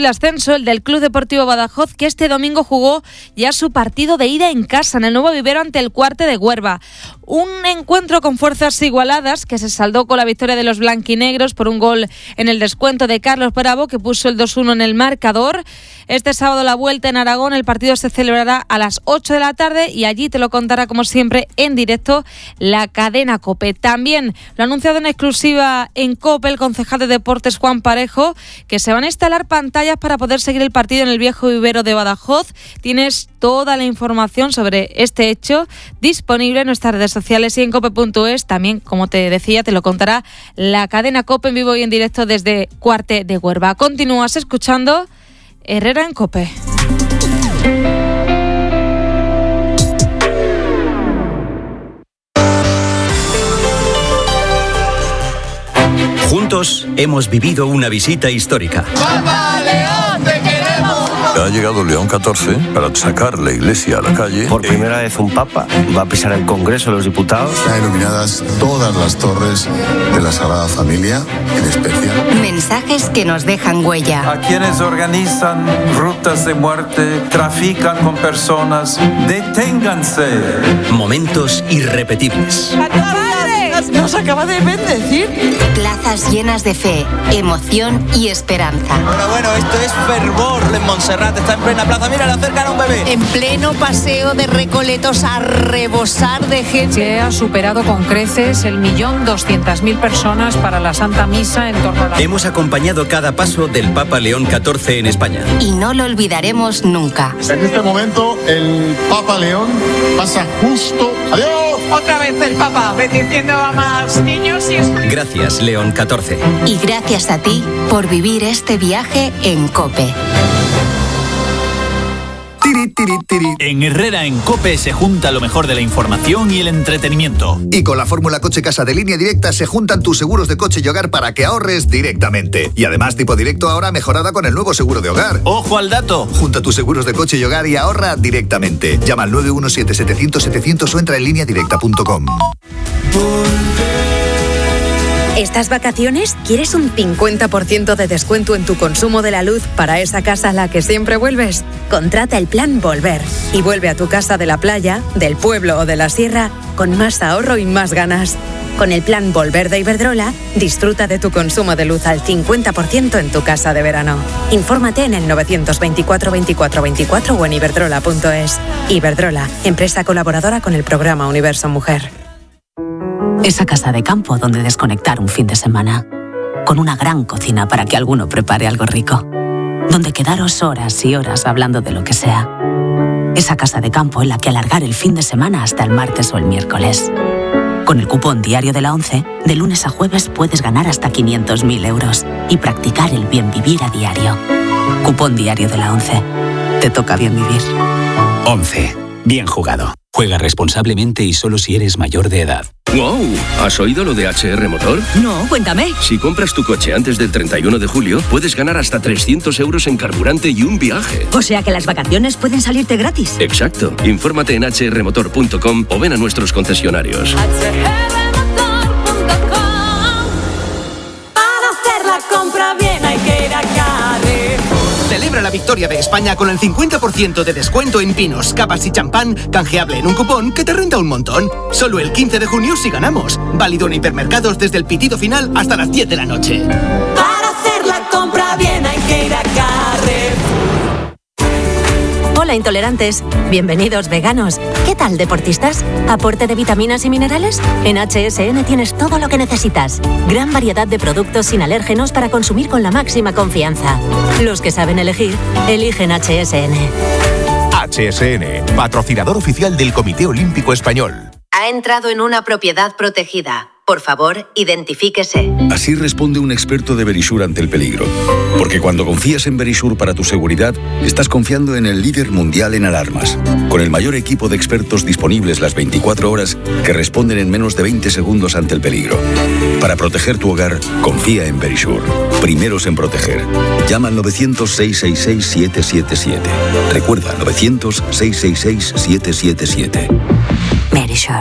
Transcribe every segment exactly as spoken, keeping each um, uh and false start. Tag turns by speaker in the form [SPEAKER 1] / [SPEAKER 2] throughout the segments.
[SPEAKER 1] posible ascenso, el del Club Deportivo Badajoz, que este domingo jugó ya su partido de ida en casa, en el Nuevo Vivero ante el Cuarte de Huerva. Un encuentro con fuerzas igualadas que se saldó con la victoria de los blanquinegros por un gol en el descuento de Carlos Bravo, que puso el dos uno en el marcador. Este sábado la vuelta en Aragón, el partido se celebrará a las ocho de la tarde y allí te lo contará como siempre en directo la cadena COPE. También lo ha anunciado en exclusiva en COPE el concejal de Deportes Juan Parejo, que se van a instalar pantallas para poder seguir el partido en el viejo vivero de Badajoz. Tienes toda la información sobre este hecho disponible en nuestras redes sociales y en cope punto es. También, como te decía, te lo contará la cadena COPE en vivo y en directo desde Cuarte de Huerva. Continúas escuchando Herrera en COPE.
[SPEAKER 2] Juntos hemos vivido una visita histórica.
[SPEAKER 3] ¡Papa León, te queremos!
[SPEAKER 4] Ha llegado León catorce para sacar la iglesia a la calle.
[SPEAKER 5] Por primera vez un papa va a pisar el Congreso de los Diputados.
[SPEAKER 6] Están iluminadas todas las torres de la Sagrada Familia, en especial.
[SPEAKER 7] Mensajes que nos dejan huella.
[SPEAKER 8] A quienes organizan rutas de muerte, trafican con personas, deténganse.
[SPEAKER 2] Momentos irrepetibles.
[SPEAKER 9] Nos acaba de bendecir.
[SPEAKER 7] Plazas llenas de fe, emoción y esperanza.
[SPEAKER 10] Bueno, bueno, esto es fervor en Montserrat, está en plena plaza. Mira, le acercan a un bebé.
[SPEAKER 11] En pleno paseo de Recoletos a rebosar de gente.
[SPEAKER 12] Se ha superado con creces el millón doscientas mil personas para la Santa Misa en torno a la...
[SPEAKER 2] Hemos acompañado cada paso del Papa León catorce en España.
[SPEAKER 7] Y no lo olvidaremos nunca.
[SPEAKER 6] En este momento, el Papa León pasa justo... ¡Adiós!
[SPEAKER 9] Otra vez el Papa, bendiciendo a más niños y...
[SPEAKER 2] Gracias, León catorce.
[SPEAKER 7] Y gracias a ti por vivir este viaje en COPE.
[SPEAKER 13] Tiri, tiri, tiri. En Herrera en COPE se junta lo mejor de la información y el entretenimiento.
[SPEAKER 14] Y con la fórmula Coche Casa de Línea Directa se juntan tus seguros de coche y hogar para que ahorres directamente. Y además Tipo Directo ahora mejorada con el nuevo seguro de hogar.
[SPEAKER 13] ¡Ojo al dato!
[SPEAKER 14] Junta tus seguros de coche y hogar y ahorra directamente. Llama al nueve uno siete, setecientos, setecientos o entra en línea directa punto com.
[SPEAKER 15] ¿Estas vacaciones quieres un cincuenta por ciento de descuento en tu consumo de la luz para esa casa a la que siempre vuelves? Contrata el plan Volver y vuelve a tu casa de la playa, del pueblo o de la sierra con más ahorro y más ganas. Con el plan Volver de Iberdrola, disfruta de tu consumo de luz al cincuenta por ciento en tu casa de verano. Infórmate en el novecientos veinticuatro veinticuatro veinticuatro o en iberdrola punto es. Iberdrola, empresa colaboradora con el programa Universo Mujer.
[SPEAKER 16] Esa casa de campo donde desconectar un fin de semana. Con una gran cocina para que alguno prepare algo rico. Donde quedaros horas y horas hablando de lo que sea. Esa casa de campo en la que alargar el fin de semana hasta el martes o el miércoles. Con el cupón diario de la ONCE, de lunes a jueves puedes ganar hasta quinientos mil euros y practicar el bien vivir a diario. Cupón diario de la ONCE. Te toca bien vivir.
[SPEAKER 17] ONCE. Bien jugado. Juega responsablemente y solo si eres mayor de edad.
[SPEAKER 18] ¡Wow! ¿Has oído lo de H R Motor?
[SPEAKER 19] No, cuéntame.
[SPEAKER 18] Si compras tu coche antes del treinta y uno de julio, puedes ganar hasta trescientos euros en carburante y un viaje.
[SPEAKER 19] O sea que las vacaciones pueden salirte gratis.
[SPEAKER 18] Exacto. Infórmate en hache erre motor punto com o ven a nuestros concesionarios.
[SPEAKER 3] hache erre motor punto com. Para hacer la compra bien hay que ir a Carrefour.
[SPEAKER 20] Celebra la victoria de España con el cincuenta por ciento de descuento en pinos, capas y champán, canjeable en un cupón que te renta un montón. Solo el quince de junio si ganamos. Válido en hipermercados desde el pitido final hasta las diez de la noche.
[SPEAKER 3] Para hacer la compra bien hay que ir a Carrefour.
[SPEAKER 15] Hola intolerantes, bienvenidos veganos. ¿Qué tal deportistas? ¿Aporte de vitaminas y minerales? En H S N tienes todo lo que necesitas. Gran variedad de productos sin alérgenos para consumir con la máxima confianza. Los que saben elegir, eligen H S N.
[SPEAKER 21] H S N, patrocinador oficial del Comité Olímpico Español.
[SPEAKER 7] Ha entrado en una propiedad protegida. Por favor, identifíquese.
[SPEAKER 22] Así responde un experto de Verisur ante el peligro. Porque cuando confías en Verisur para tu seguridad, estás confiando en el líder mundial en alarmas. Con el mayor equipo de expertos disponibles las veinticuatro horas que responden en menos de veinte segundos ante el peligro. Para proteger tu hogar, confía en Verisur. Primeros en proteger. Llama al novecientos, seiscientos sesenta y seis, siete siete siete. Recuerda, novecientos, seiscientos sesenta y seis, siete siete siete.
[SPEAKER 15] Verisur.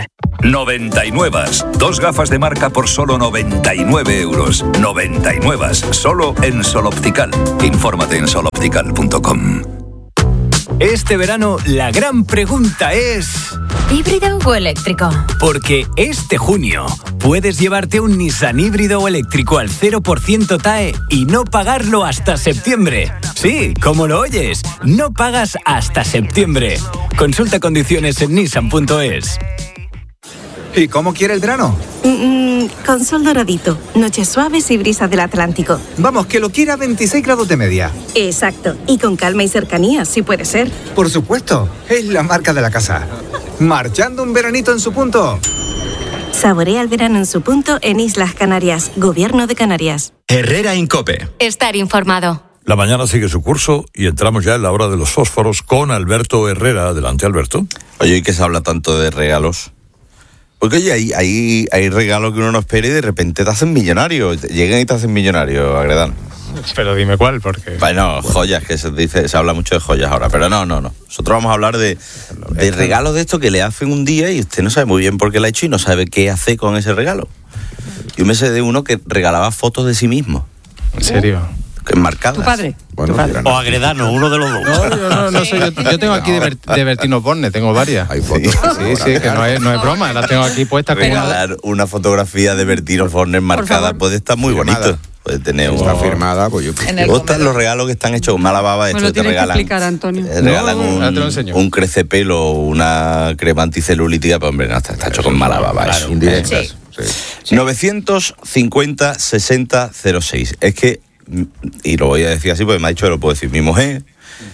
[SPEAKER 1] noventa y nueve. Dos gafas de marca por solo noventa y nueve euros. noventa y nueve. Solo en Sol Optical. Infórmate en sol optical punto com.
[SPEAKER 4] Este verano la gran pregunta es...
[SPEAKER 23] ¿híbrido o eléctrico?
[SPEAKER 4] Porque este junio puedes llevarte un Nissan híbrido o eléctrico al cero por ciento T A E y no pagarlo hasta septiembre. Sí, como lo oyes, no pagas hasta septiembre. Consulta condiciones en nissan punto es.
[SPEAKER 24] ¿Y cómo quiere el verano?
[SPEAKER 25] Mm, con sol doradito, noches suaves y brisas del Atlántico.
[SPEAKER 24] Vamos, que lo quiera a veintiséis grados de media.
[SPEAKER 25] Exacto, y con calma y cercanía, si puede ser.
[SPEAKER 24] Por supuesto, es la marca de la casa. Marchando un veranito en su punto.
[SPEAKER 25] Saborea el verano en su punto en Islas Canarias, Gobierno de Canarias.
[SPEAKER 2] Herrera Incope.
[SPEAKER 23] Estar informado.
[SPEAKER 26] La mañana sigue su curso y entramos ya en la hora de los fósforos con Alberto Herrera. Adelante, Alberto.
[SPEAKER 27] Oye, ¿y qué se habla tanto de regalos? Porque oye, hay, hay, hay regalos que uno no espera y de repente te hacen millonario. Llegan y te hacen millonario, Agredano.
[SPEAKER 28] Pero dime cuál, porque...
[SPEAKER 27] Bueno, joyas, que se dice, se habla mucho de joyas ahora, pero no, no, no. Nosotros vamos a hablar de, de regalos de esto que le hacen un día y usted no sabe muy bien por qué lo ha hecho y no sabe qué hace con ese regalo. Yo me sé de uno que regalaba fotos de sí mismo.
[SPEAKER 28] ¿En serio?
[SPEAKER 27] Enmarcadas.
[SPEAKER 23] ¿Tu padre?
[SPEAKER 27] Bueno,
[SPEAKER 28] ¿Tu padre?
[SPEAKER 27] O Agredano, uno de los dos.
[SPEAKER 28] No, yo no, no sé, yo, yo tengo aquí de, Ber, de Bertino Borne, tengo varias.
[SPEAKER 27] Hay fotos.
[SPEAKER 28] Sí, sí, que no es, no es broma, las tengo aquí puestas.
[SPEAKER 27] Regalar como... una fotografía de Bertino Borne enmarcada puede estar muy bonito. Puede tener
[SPEAKER 29] está
[SPEAKER 27] un...
[SPEAKER 29] firmada, pues yo...
[SPEAKER 27] Me gustan los regalos que están hechos con mala baba.
[SPEAKER 23] Me
[SPEAKER 27] Esto
[SPEAKER 23] lo
[SPEAKER 27] te
[SPEAKER 23] tienes
[SPEAKER 27] regalan,
[SPEAKER 23] que explicar, Antonio.
[SPEAKER 27] te regalan
[SPEAKER 28] No,
[SPEAKER 27] un,
[SPEAKER 28] te lo enseño.
[SPEAKER 27] un crecepelo, una crema anticelulítica, pero hombre, no, está, está hecho con mala baba.
[SPEAKER 28] Claro,
[SPEAKER 27] eso.
[SPEAKER 28] indirectas.
[SPEAKER 27] Sí. Sí. novecientos cincuenta sesenta cero seis. Es que, y lo voy a decir así porque me ha dicho que lo puedo decir, mi mujer,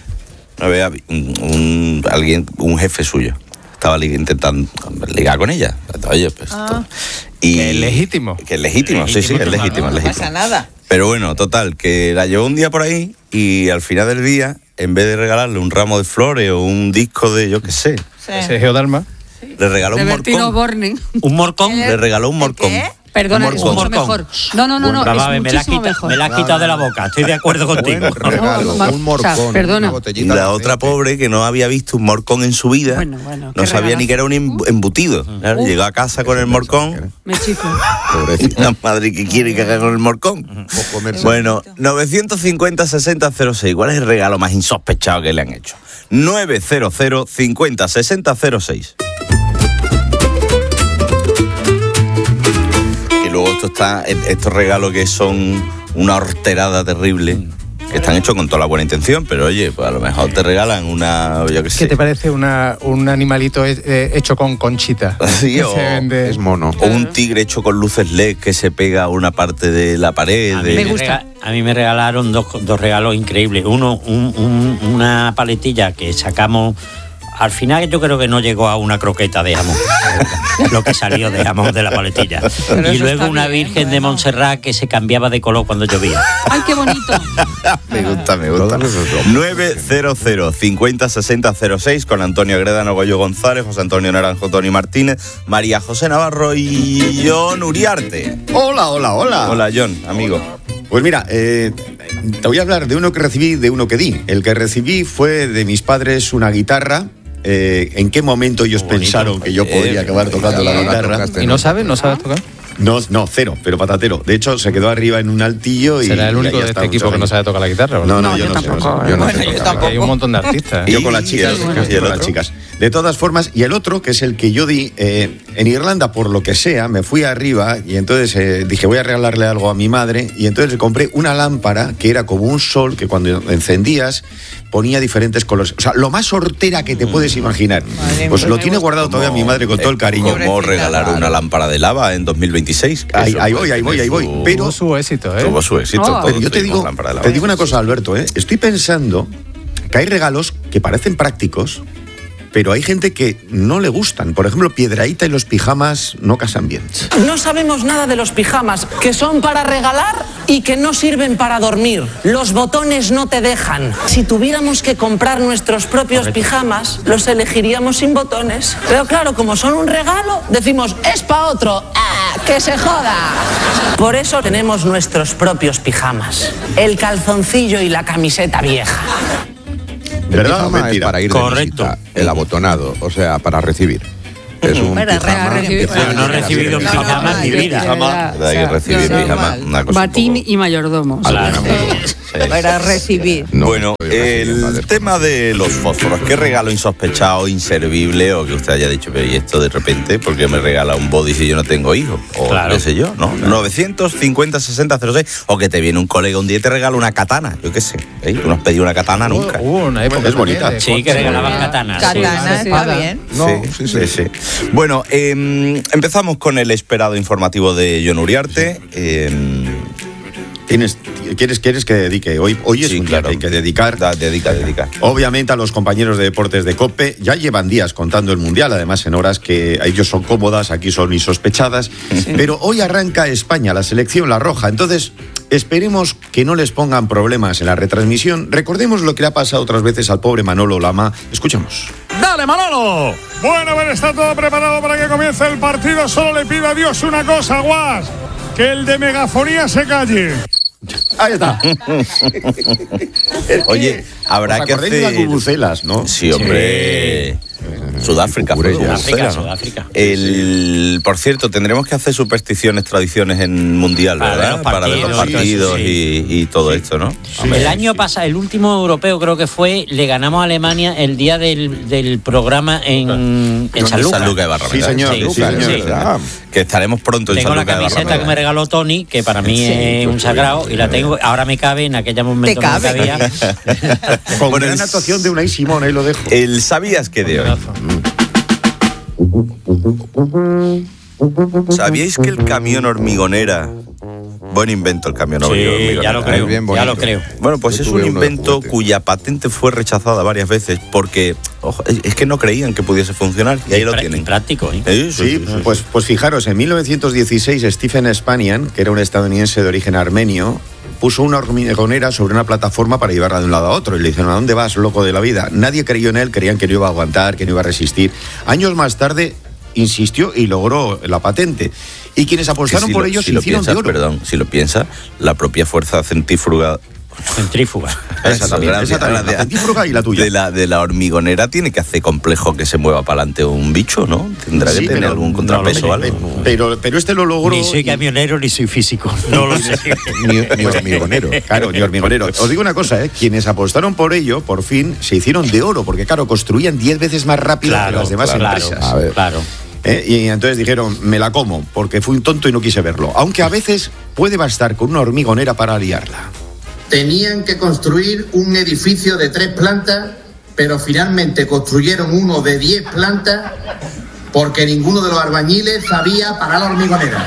[SPEAKER 27] una vez un, un, alguien, un jefe suyo, estaba li- intentando ligar con ella. Oye, pues
[SPEAKER 23] Ah.
[SPEAKER 27] esto. Y
[SPEAKER 28] Que es legítimo.
[SPEAKER 27] Que es legítimo, sí, sí, es legítimo, es
[SPEAKER 23] No
[SPEAKER 27] legítimo.
[SPEAKER 23] pasa nada.
[SPEAKER 27] Pero bueno, total, que la llevó un día por ahí y al final del día, en vez de regalarle un ramo de flores o un disco de, yo qué sé,
[SPEAKER 23] Sí.
[SPEAKER 28] Ese Geodalma.
[SPEAKER 27] le regaló
[SPEAKER 23] De
[SPEAKER 27] un
[SPEAKER 23] Bertino
[SPEAKER 27] morcón.
[SPEAKER 23] Borne.
[SPEAKER 27] ¿Un morcón? Le regaló un morcón.
[SPEAKER 23] Perdona,
[SPEAKER 27] Un
[SPEAKER 23] es
[SPEAKER 27] morcón.
[SPEAKER 23] mucho mejor. No, no, no, no,
[SPEAKER 27] Bueno,
[SPEAKER 23] es
[SPEAKER 27] vamos, me la
[SPEAKER 23] muchísimo
[SPEAKER 27] quita-
[SPEAKER 23] mejor.
[SPEAKER 27] me la has quitado de la boca, estoy de acuerdo contigo.
[SPEAKER 29] regalo,
[SPEAKER 23] No,
[SPEAKER 29] un
[SPEAKER 23] o sea,
[SPEAKER 29] morcón,
[SPEAKER 23] perdona.
[SPEAKER 29] una botellita
[SPEAKER 27] Y la
[SPEAKER 29] de
[SPEAKER 27] otra
[SPEAKER 29] aceite.
[SPEAKER 27] pobre que no había visto un morcón en su vida,
[SPEAKER 23] Bueno, bueno,
[SPEAKER 27] no
[SPEAKER 23] ¿qué
[SPEAKER 27] sabía ni
[SPEAKER 23] regalaste?
[SPEAKER 27] que era un embu- embutido. Claro,
[SPEAKER 23] Uh.
[SPEAKER 27] llegó a casa con el morcón.
[SPEAKER 23] Me chiflo.
[SPEAKER 27] La madre que quiere que haga con el morcón. Bueno, novecientos cincuenta sesenta cero seis. ¿Cuál es el regalo más insospechado que le han hecho? novecientos cincuenta sesenta cero seis. Y luego esto está, estos regalos que son una horterada terrible, que están hechos con toda la buena intención, pero oye, pues a lo mejor te regalan una, yo qué sé.
[SPEAKER 28] ¿Qué te parece una, un animalito eh, hecho con conchita?
[SPEAKER 27] Sí,
[SPEAKER 28] Que
[SPEAKER 27] o,
[SPEAKER 28] se vende-
[SPEAKER 29] Es mono.
[SPEAKER 27] o un tigre hecho con luces L E D que se pega a una parte de la pared.
[SPEAKER 30] A
[SPEAKER 27] de-
[SPEAKER 30] mí, me rega- a mí me regalaron dos, dos regalos increíbles. Uno, un- un- una paletilla que sacamos. Al final yo creo que no llegó a una croqueta de jamón, lo que salió de jamón de la paletilla.
[SPEAKER 23] Pero
[SPEAKER 30] Y
[SPEAKER 23] eso
[SPEAKER 30] luego
[SPEAKER 23] está
[SPEAKER 30] una
[SPEAKER 23] bien,
[SPEAKER 30] Virgen de Montserrat que se cambiaba de color cuando llovía.
[SPEAKER 23] Ay, qué bonito.
[SPEAKER 27] Me gusta, me gusta. novecientos cincuenta sesenta cero seis con Antonio Agredano, Goyo González, José Antonio Naranjo, Tony Martínez, María José Navarro y John Uriarte.
[SPEAKER 31] Hola, hola, hola.
[SPEAKER 27] Hola, John, amigo.
[SPEAKER 31] Pues mira, eh, te voy a hablar de uno que recibí, de uno que di. El que recibí fue de mis padres una guitarra. Eh, ¿En qué momento ellos pensaron que yo podría acabar tocando la guitarra?
[SPEAKER 28] ¿Y no sabes? ¿No sabes tocar?
[SPEAKER 31] No, no, cero, pero patatero. De hecho, se quedó arriba en un altillo y...
[SPEAKER 28] ¿Será el
[SPEAKER 31] y
[SPEAKER 28] único
[SPEAKER 31] ahí
[SPEAKER 28] de
[SPEAKER 31] está
[SPEAKER 28] este equipo
[SPEAKER 31] muchos
[SPEAKER 28] que no
[SPEAKER 31] años.
[SPEAKER 28] sabe tocar la guitarra? ¿o
[SPEAKER 31] No, no, yo no sé. Yo no sé tocar.
[SPEAKER 28] Hay un montón de artistas. ¿eh?
[SPEAKER 31] Yo con las chicas,
[SPEAKER 27] ¿Y el-
[SPEAKER 31] yo
[SPEAKER 27] y el
[SPEAKER 31] con las
[SPEAKER 27] otro?
[SPEAKER 31] chicas. De todas formas, y el otro, que es el que yo di, eh, en Irlanda, por lo que sea, me fui arriba y entonces eh, dije, voy a regalarle algo a mi madre, y entonces le compré una lámpara que era como un sol que cuando encendías ponía diferentes colores. O sea, lo más hortera que te puedes imaginar. Pues lo tiene guardado todavía mi madre con todo el cariño.
[SPEAKER 27] ¿Cómo regalar una lámpara de lava en dos mil veintiséis? Que
[SPEAKER 31] Ahí,
[SPEAKER 27] eso
[SPEAKER 31] ahí
[SPEAKER 27] puede
[SPEAKER 31] voy, ahí voy,
[SPEAKER 27] tener
[SPEAKER 31] ahí voy.
[SPEAKER 27] su-
[SPEAKER 31] Pero
[SPEAKER 28] Tuvo su éxito, ¿eh?
[SPEAKER 27] Tuvo su éxito.
[SPEAKER 23] Oh.
[SPEAKER 27] todos
[SPEAKER 31] Pero yo te
[SPEAKER 27] tuvimos
[SPEAKER 31] digo,
[SPEAKER 27] lámpara de lava.
[SPEAKER 31] te digo una cosa, Alberto, ¿eh? Estoy pensando que hay regalos que parecen prácticos, pero hay gente que no le gustan. Por ejemplo, Piedrahíta y los pijamas no casan bien.
[SPEAKER 9] No sabemos nada de los pijamas, que son para regalar y que no sirven para dormir. Los botones no te dejan. Si tuviéramos que comprar nuestros propios pijamas, los elegiríamos sin botones. Pero claro, como son un regalo, decimos, es para otro. ¡Ah, que se joda! Por eso tenemos nuestros propios pijamas. El calzoncillo y la camiseta vieja.
[SPEAKER 31] ¿Verdad o
[SPEAKER 29] pijama es
[SPEAKER 31] mentira?
[SPEAKER 29] para ir de visita, el abotonado, o sea, para recibir.
[SPEAKER 31] Es un
[SPEAKER 23] Para
[SPEAKER 31] pijama.
[SPEAKER 23] recibir-
[SPEAKER 30] Yo no he recibido
[SPEAKER 23] No,
[SPEAKER 30] pijama en mi
[SPEAKER 23] no,
[SPEAKER 30] vida.
[SPEAKER 31] Pijama,
[SPEAKER 23] O
[SPEAKER 31] hay que
[SPEAKER 23] sea,
[SPEAKER 31] recibir
[SPEAKER 23] no,
[SPEAKER 31] pijama.
[SPEAKER 23] normal.
[SPEAKER 31] Una cosa un
[SPEAKER 23] Batín
[SPEAKER 31] poco-
[SPEAKER 23] y mayordomo.
[SPEAKER 30] Claro.
[SPEAKER 23] Para recibir.
[SPEAKER 31] No,
[SPEAKER 27] bueno,
[SPEAKER 31] estoy recibiendo
[SPEAKER 27] el
[SPEAKER 31] madres.
[SPEAKER 27] tema de los fósforos, ¿qué regalo insospechado, inservible o que usted haya dicho, pero y esto de repente, porque me regala un body si yo no tengo hijos? O
[SPEAKER 30] Claro.
[SPEAKER 27] qué sé yo, ¿no? novecientos cincuenta sesenta cero seis, o que te viene un colega un día y te regala una katana, yo qué sé. ¿eh? Tú no has pedido una katana nunca.
[SPEAKER 28] Hubo una época
[SPEAKER 31] Es bonita.
[SPEAKER 28] también de
[SPEAKER 30] Sí, que
[SPEAKER 28] corte.
[SPEAKER 30] regalaban katanas. sí.
[SPEAKER 23] Katana, está bien.
[SPEAKER 31] No,
[SPEAKER 27] sí, sí, sí. Bueno, eh, empezamos con el esperado informativo de Jon Uriarte. Eh,
[SPEAKER 31] ¿Tienes, ¿quieres, ¿Quieres que dedique? Hoy, hoy es
[SPEAKER 27] Sí,
[SPEAKER 31] un día
[SPEAKER 27] claro.
[SPEAKER 31] que hay que dedicar.
[SPEAKER 27] da- dedica, dedica.
[SPEAKER 31] Obviamente a los compañeros de deportes de COPE ya llevan días contando el Mundial, además en horas que a ellos son cómodas, aquí son insospechadas, pero hoy arranca España, la selección, la roja, entonces esperemos que no les pongan problemas en la retransmisión. Recordemos lo que le ha pasado otras veces al pobre Manolo Lama. Escuchamos.
[SPEAKER 5] ¡Dale, Manolo! Bueno, a ver, está todo preparado para que comience el partido. Solo le pido a Dios una cosa, Guas, que el de megafonía se calle.
[SPEAKER 31] Ahí está.
[SPEAKER 27] Oye, habrá
[SPEAKER 31] ¿Os
[SPEAKER 27] que
[SPEAKER 31] acordáis de
[SPEAKER 27] hacer...
[SPEAKER 31] las bubucelas, no?
[SPEAKER 27] Sí, hombre. Sudáfrica, fue
[SPEAKER 31] Cucurella.
[SPEAKER 30] Sudáfrica,
[SPEAKER 27] Sudáfrica, ¿no?
[SPEAKER 30] Sudáfrica.
[SPEAKER 27] El, por cierto, tendremos que hacer supersticiones, tradiciones en Mundial,
[SPEAKER 30] Para ver
[SPEAKER 27] ¿verdad?
[SPEAKER 30] los
[SPEAKER 27] Para ver los
[SPEAKER 30] partidos,
[SPEAKER 27] partidos
[SPEAKER 30] sí.
[SPEAKER 27] y, y todo esto, ¿no?
[SPEAKER 30] El año pasado, el último europeo creo que fue, le ganamos a Alemania el día del, del programa en, en San Lucas.
[SPEAKER 27] San Lucas de Barrameda.
[SPEAKER 31] Sí, señor,
[SPEAKER 30] Sí,
[SPEAKER 31] sí,
[SPEAKER 30] sí,
[SPEAKER 31] señor.
[SPEAKER 30] sí.
[SPEAKER 31] Ah,
[SPEAKER 27] Que estaremos pronto en
[SPEAKER 30] Tengo
[SPEAKER 27] San
[SPEAKER 30] la
[SPEAKER 27] Lucas de
[SPEAKER 30] camiseta
[SPEAKER 27] Barrameda.
[SPEAKER 30] que me regaló Tony, que para mí es un sagrado, y la tengo, ahora me cabe, en aquella momento
[SPEAKER 23] Te
[SPEAKER 30] no me
[SPEAKER 23] cabe.
[SPEAKER 30] cabía.
[SPEAKER 31] Con
[SPEAKER 27] Bueno,
[SPEAKER 31] gran
[SPEAKER 27] el-
[SPEAKER 31] actuación de Unai Simón, ahí lo dejo.
[SPEAKER 27] El ¿sabías qué de hoy? ¿Sabíais que el camión hormigonera... Buen invento el camión
[SPEAKER 30] Sí,
[SPEAKER 27] hormigonera.
[SPEAKER 30] ya lo creo,
[SPEAKER 31] bien
[SPEAKER 30] ya lo
[SPEAKER 31] bonito.
[SPEAKER 30] creo.
[SPEAKER 27] Bueno, pues
[SPEAKER 31] Yo
[SPEAKER 27] es
[SPEAKER 31] tuve
[SPEAKER 27] un
[SPEAKER 31] uno de
[SPEAKER 27] invento
[SPEAKER 31] juguete.
[SPEAKER 27] cuya patente fue rechazada varias veces porque ojo, es, es que no creían que pudiese funcionar y ahí lo
[SPEAKER 30] Prá-
[SPEAKER 27] tienen.
[SPEAKER 30] Práctico, ¿eh?
[SPEAKER 27] Sí, sí,
[SPEAKER 31] Sí,
[SPEAKER 27] sí, sí.
[SPEAKER 31] pues, pues fijaros, en mil novecientos dieciséis Stephen Spanian, que era un estadounidense de origen armenio, puso una hormigonera sobre una plataforma para llevarla de un lado a otro. Y le dijeron, ¿a dónde vas, loco de la vida? Nadie creyó en él, creían que no iba a aguantar, que no iba a resistir. Años más tarde insistió y logró la patente. Y quienes
[SPEAKER 27] Que
[SPEAKER 31] apostaron
[SPEAKER 27] si
[SPEAKER 31] por
[SPEAKER 27] lo-
[SPEAKER 31] ello
[SPEAKER 27] si
[SPEAKER 31] se
[SPEAKER 27] lo
[SPEAKER 31] hicieron
[SPEAKER 27] piensas,
[SPEAKER 31] de oro.
[SPEAKER 27] perdón, si lo piensas, la propia fuerza centrífuga
[SPEAKER 30] Centrífuga.
[SPEAKER 31] Esa también,
[SPEAKER 27] gracias,
[SPEAKER 31] esa también, la
[SPEAKER 27] gracias.
[SPEAKER 31] centrífuga y la tuya.
[SPEAKER 27] De la, de la hormigonera tiene que hacer complejo que se mueva para adelante un bicho, ¿no? Tendrá
[SPEAKER 31] Sí,
[SPEAKER 27] que tener
[SPEAKER 31] pero
[SPEAKER 27] algún
[SPEAKER 30] no
[SPEAKER 27] contrapeso
[SPEAKER 30] lo
[SPEAKER 27] o algo.
[SPEAKER 31] Pero, pero este lo logró.
[SPEAKER 30] Ni soy
[SPEAKER 31] y-
[SPEAKER 30] camionero ni soy físico. No lo sé.
[SPEAKER 31] Ni, ni hormigonero. Claro, ni hormigonero. Os digo una cosa, ¿eh? Quienes apostaron por ello, por fin, se hicieron de oro, porque claro, construían diez veces más rápido que las demás
[SPEAKER 30] claro,
[SPEAKER 31] empresas. A ver.
[SPEAKER 30] claro.
[SPEAKER 31] ¿Eh? Y entonces dijeron, me la como, porque fui un tonto y no quise verlo. Aunque a veces puede bastar con una hormigonera para liarla.
[SPEAKER 6] Tenían que construir un edificio de tres plantas, pero finalmente construyeron uno de diez plantas porque ninguno de los albañiles sabía parar la hormigonera.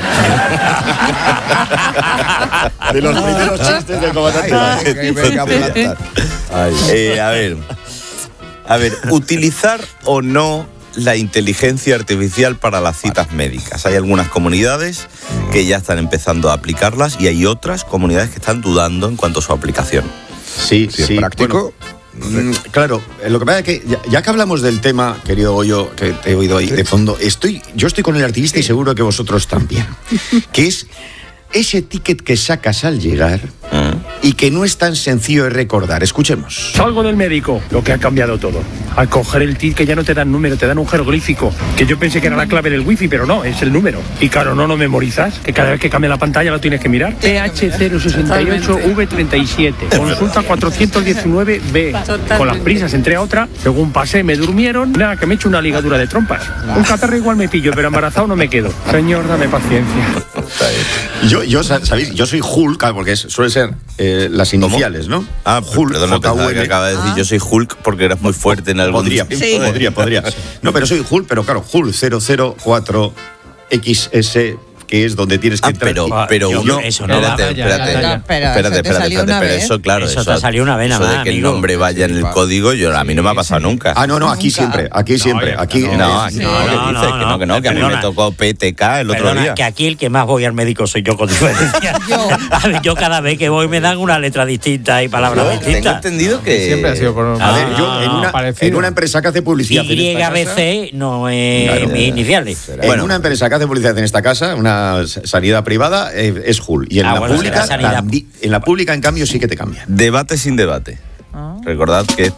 [SPEAKER 31] De los primeros chistes del comandante.
[SPEAKER 27] Eh, a ver, a ver, utilizar o no la inteligencia artificial para las citas médicas. Hay algunas comunidades que ya están empezando a aplicarlas y hay otras comunidades que están dudando en cuanto a su aplicación.
[SPEAKER 31] Sí, Si es sí. práctico. Bueno, mm, claro, eh, lo que pasa es que ya, ya que hablamos del tema, querido Goyo, que te he oído ahí de fondo, estoy, yo estoy con el artista y seguro que vosotros también. Que es ese ticket que sacas al llegar y que no es tan sencillo de recordar. Escuchemos.
[SPEAKER 8] Salgo del médico, lo que ha cambiado todo. Al coger el ticket ya no te dan número, te dan un jeroglífico. Que yo pensé que era la clave del wifi, pero no, es el número. Y claro, no lo memorizas, que cada vez que cambia la pantalla lo tienes que mirar. T H cero seis ocho V treinta y siete, consulta cuatrocientos diecinueve B. Con las prisas entré a otra, según pasé me durmieron, nada, que me he hecho una ligadura de trompas. Un catarro igual me pillo, pero embarazado no me quedo. Señor, dame paciencia.
[SPEAKER 31] Yo, yo sa- ¿sabéis? Yo soy Hulk, ah, porque es- suele ser eh, las iniciales, ¿no?
[SPEAKER 27] Ah,
[SPEAKER 31] Hulk,
[SPEAKER 27] perdón, pensaba
[SPEAKER 31] J U
[SPEAKER 27] que
[SPEAKER 31] L.
[SPEAKER 27] acaba de decir yo soy Hulk porque eras muy fuerte en algún
[SPEAKER 31] Podría,
[SPEAKER 27] tiempo.
[SPEAKER 31] podría, podría. No, pero soy Hulk, pero claro, Hulk cero cero cuatro X S, que es donde tienes que entrar.
[SPEAKER 27] Pero,
[SPEAKER 31] y-
[SPEAKER 27] pero
[SPEAKER 31] yo-
[SPEAKER 27] uno,
[SPEAKER 30] eso no
[SPEAKER 27] espérate,
[SPEAKER 30] va.
[SPEAKER 27] espérate,
[SPEAKER 30] Ya, ya, ya.
[SPEAKER 27] espérate,
[SPEAKER 23] Espera,
[SPEAKER 27] espérate,
[SPEAKER 23] eso te
[SPEAKER 27] espérate,
[SPEAKER 23] salió una
[SPEAKER 27] pero
[SPEAKER 23] vez.
[SPEAKER 27] eso, claro,
[SPEAKER 30] Eso te salió una vena
[SPEAKER 27] eso de
[SPEAKER 30] más,
[SPEAKER 27] que el
[SPEAKER 30] amigo.
[SPEAKER 27] nombre vaya en el código, yo a mí no me ha pasado nunca.
[SPEAKER 31] Ah, no, no, aquí
[SPEAKER 23] Nunca.
[SPEAKER 31] siempre, aquí siempre, aquí.
[SPEAKER 27] No, aquí
[SPEAKER 30] Sí.
[SPEAKER 27] no, ¿qué
[SPEAKER 30] No,
[SPEAKER 27] dices?
[SPEAKER 30] no,
[SPEAKER 27] que no,
[SPEAKER 30] no,
[SPEAKER 27] que no, que a mí
[SPEAKER 30] perdona.
[SPEAKER 27] me tocó P T K el otro
[SPEAKER 30] Perdona,
[SPEAKER 27] día.
[SPEAKER 30] que aquí el que más voy al médico soy yo, con diferencia.
[SPEAKER 23] Yo.
[SPEAKER 30] A ver, yo cada vez que voy me dan una letra distinta y palabras
[SPEAKER 27] Yo tengo
[SPEAKER 30] distintas.
[SPEAKER 27] entendido que
[SPEAKER 28] Siempre ha sido por un...
[SPEAKER 31] A ver, yo
[SPEAKER 30] no,
[SPEAKER 31] en,
[SPEAKER 30] no,
[SPEAKER 31] una,
[SPEAKER 28] parecido.
[SPEAKER 31] en una empresa que hace publicidad en
[SPEAKER 30] Y
[SPEAKER 31] esta
[SPEAKER 30] B
[SPEAKER 31] casa,
[SPEAKER 30] C no es
[SPEAKER 31] Claro.
[SPEAKER 30] mis iniciales.
[SPEAKER 31] en una empresa que hace publicidad en esta casa, una s- sanidad privada, eh, es Hulk. Y en
[SPEAKER 30] Ah,
[SPEAKER 31] la
[SPEAKER 30] bueno,
[SPEAKER 31] pública,
[SPEAKER 30] será sanidad.
[SPEAKER 31] tambi- en la pública, en cambio, sí que te cambian.
[SPEAKER 27] debate sin debate. Recordad que esto es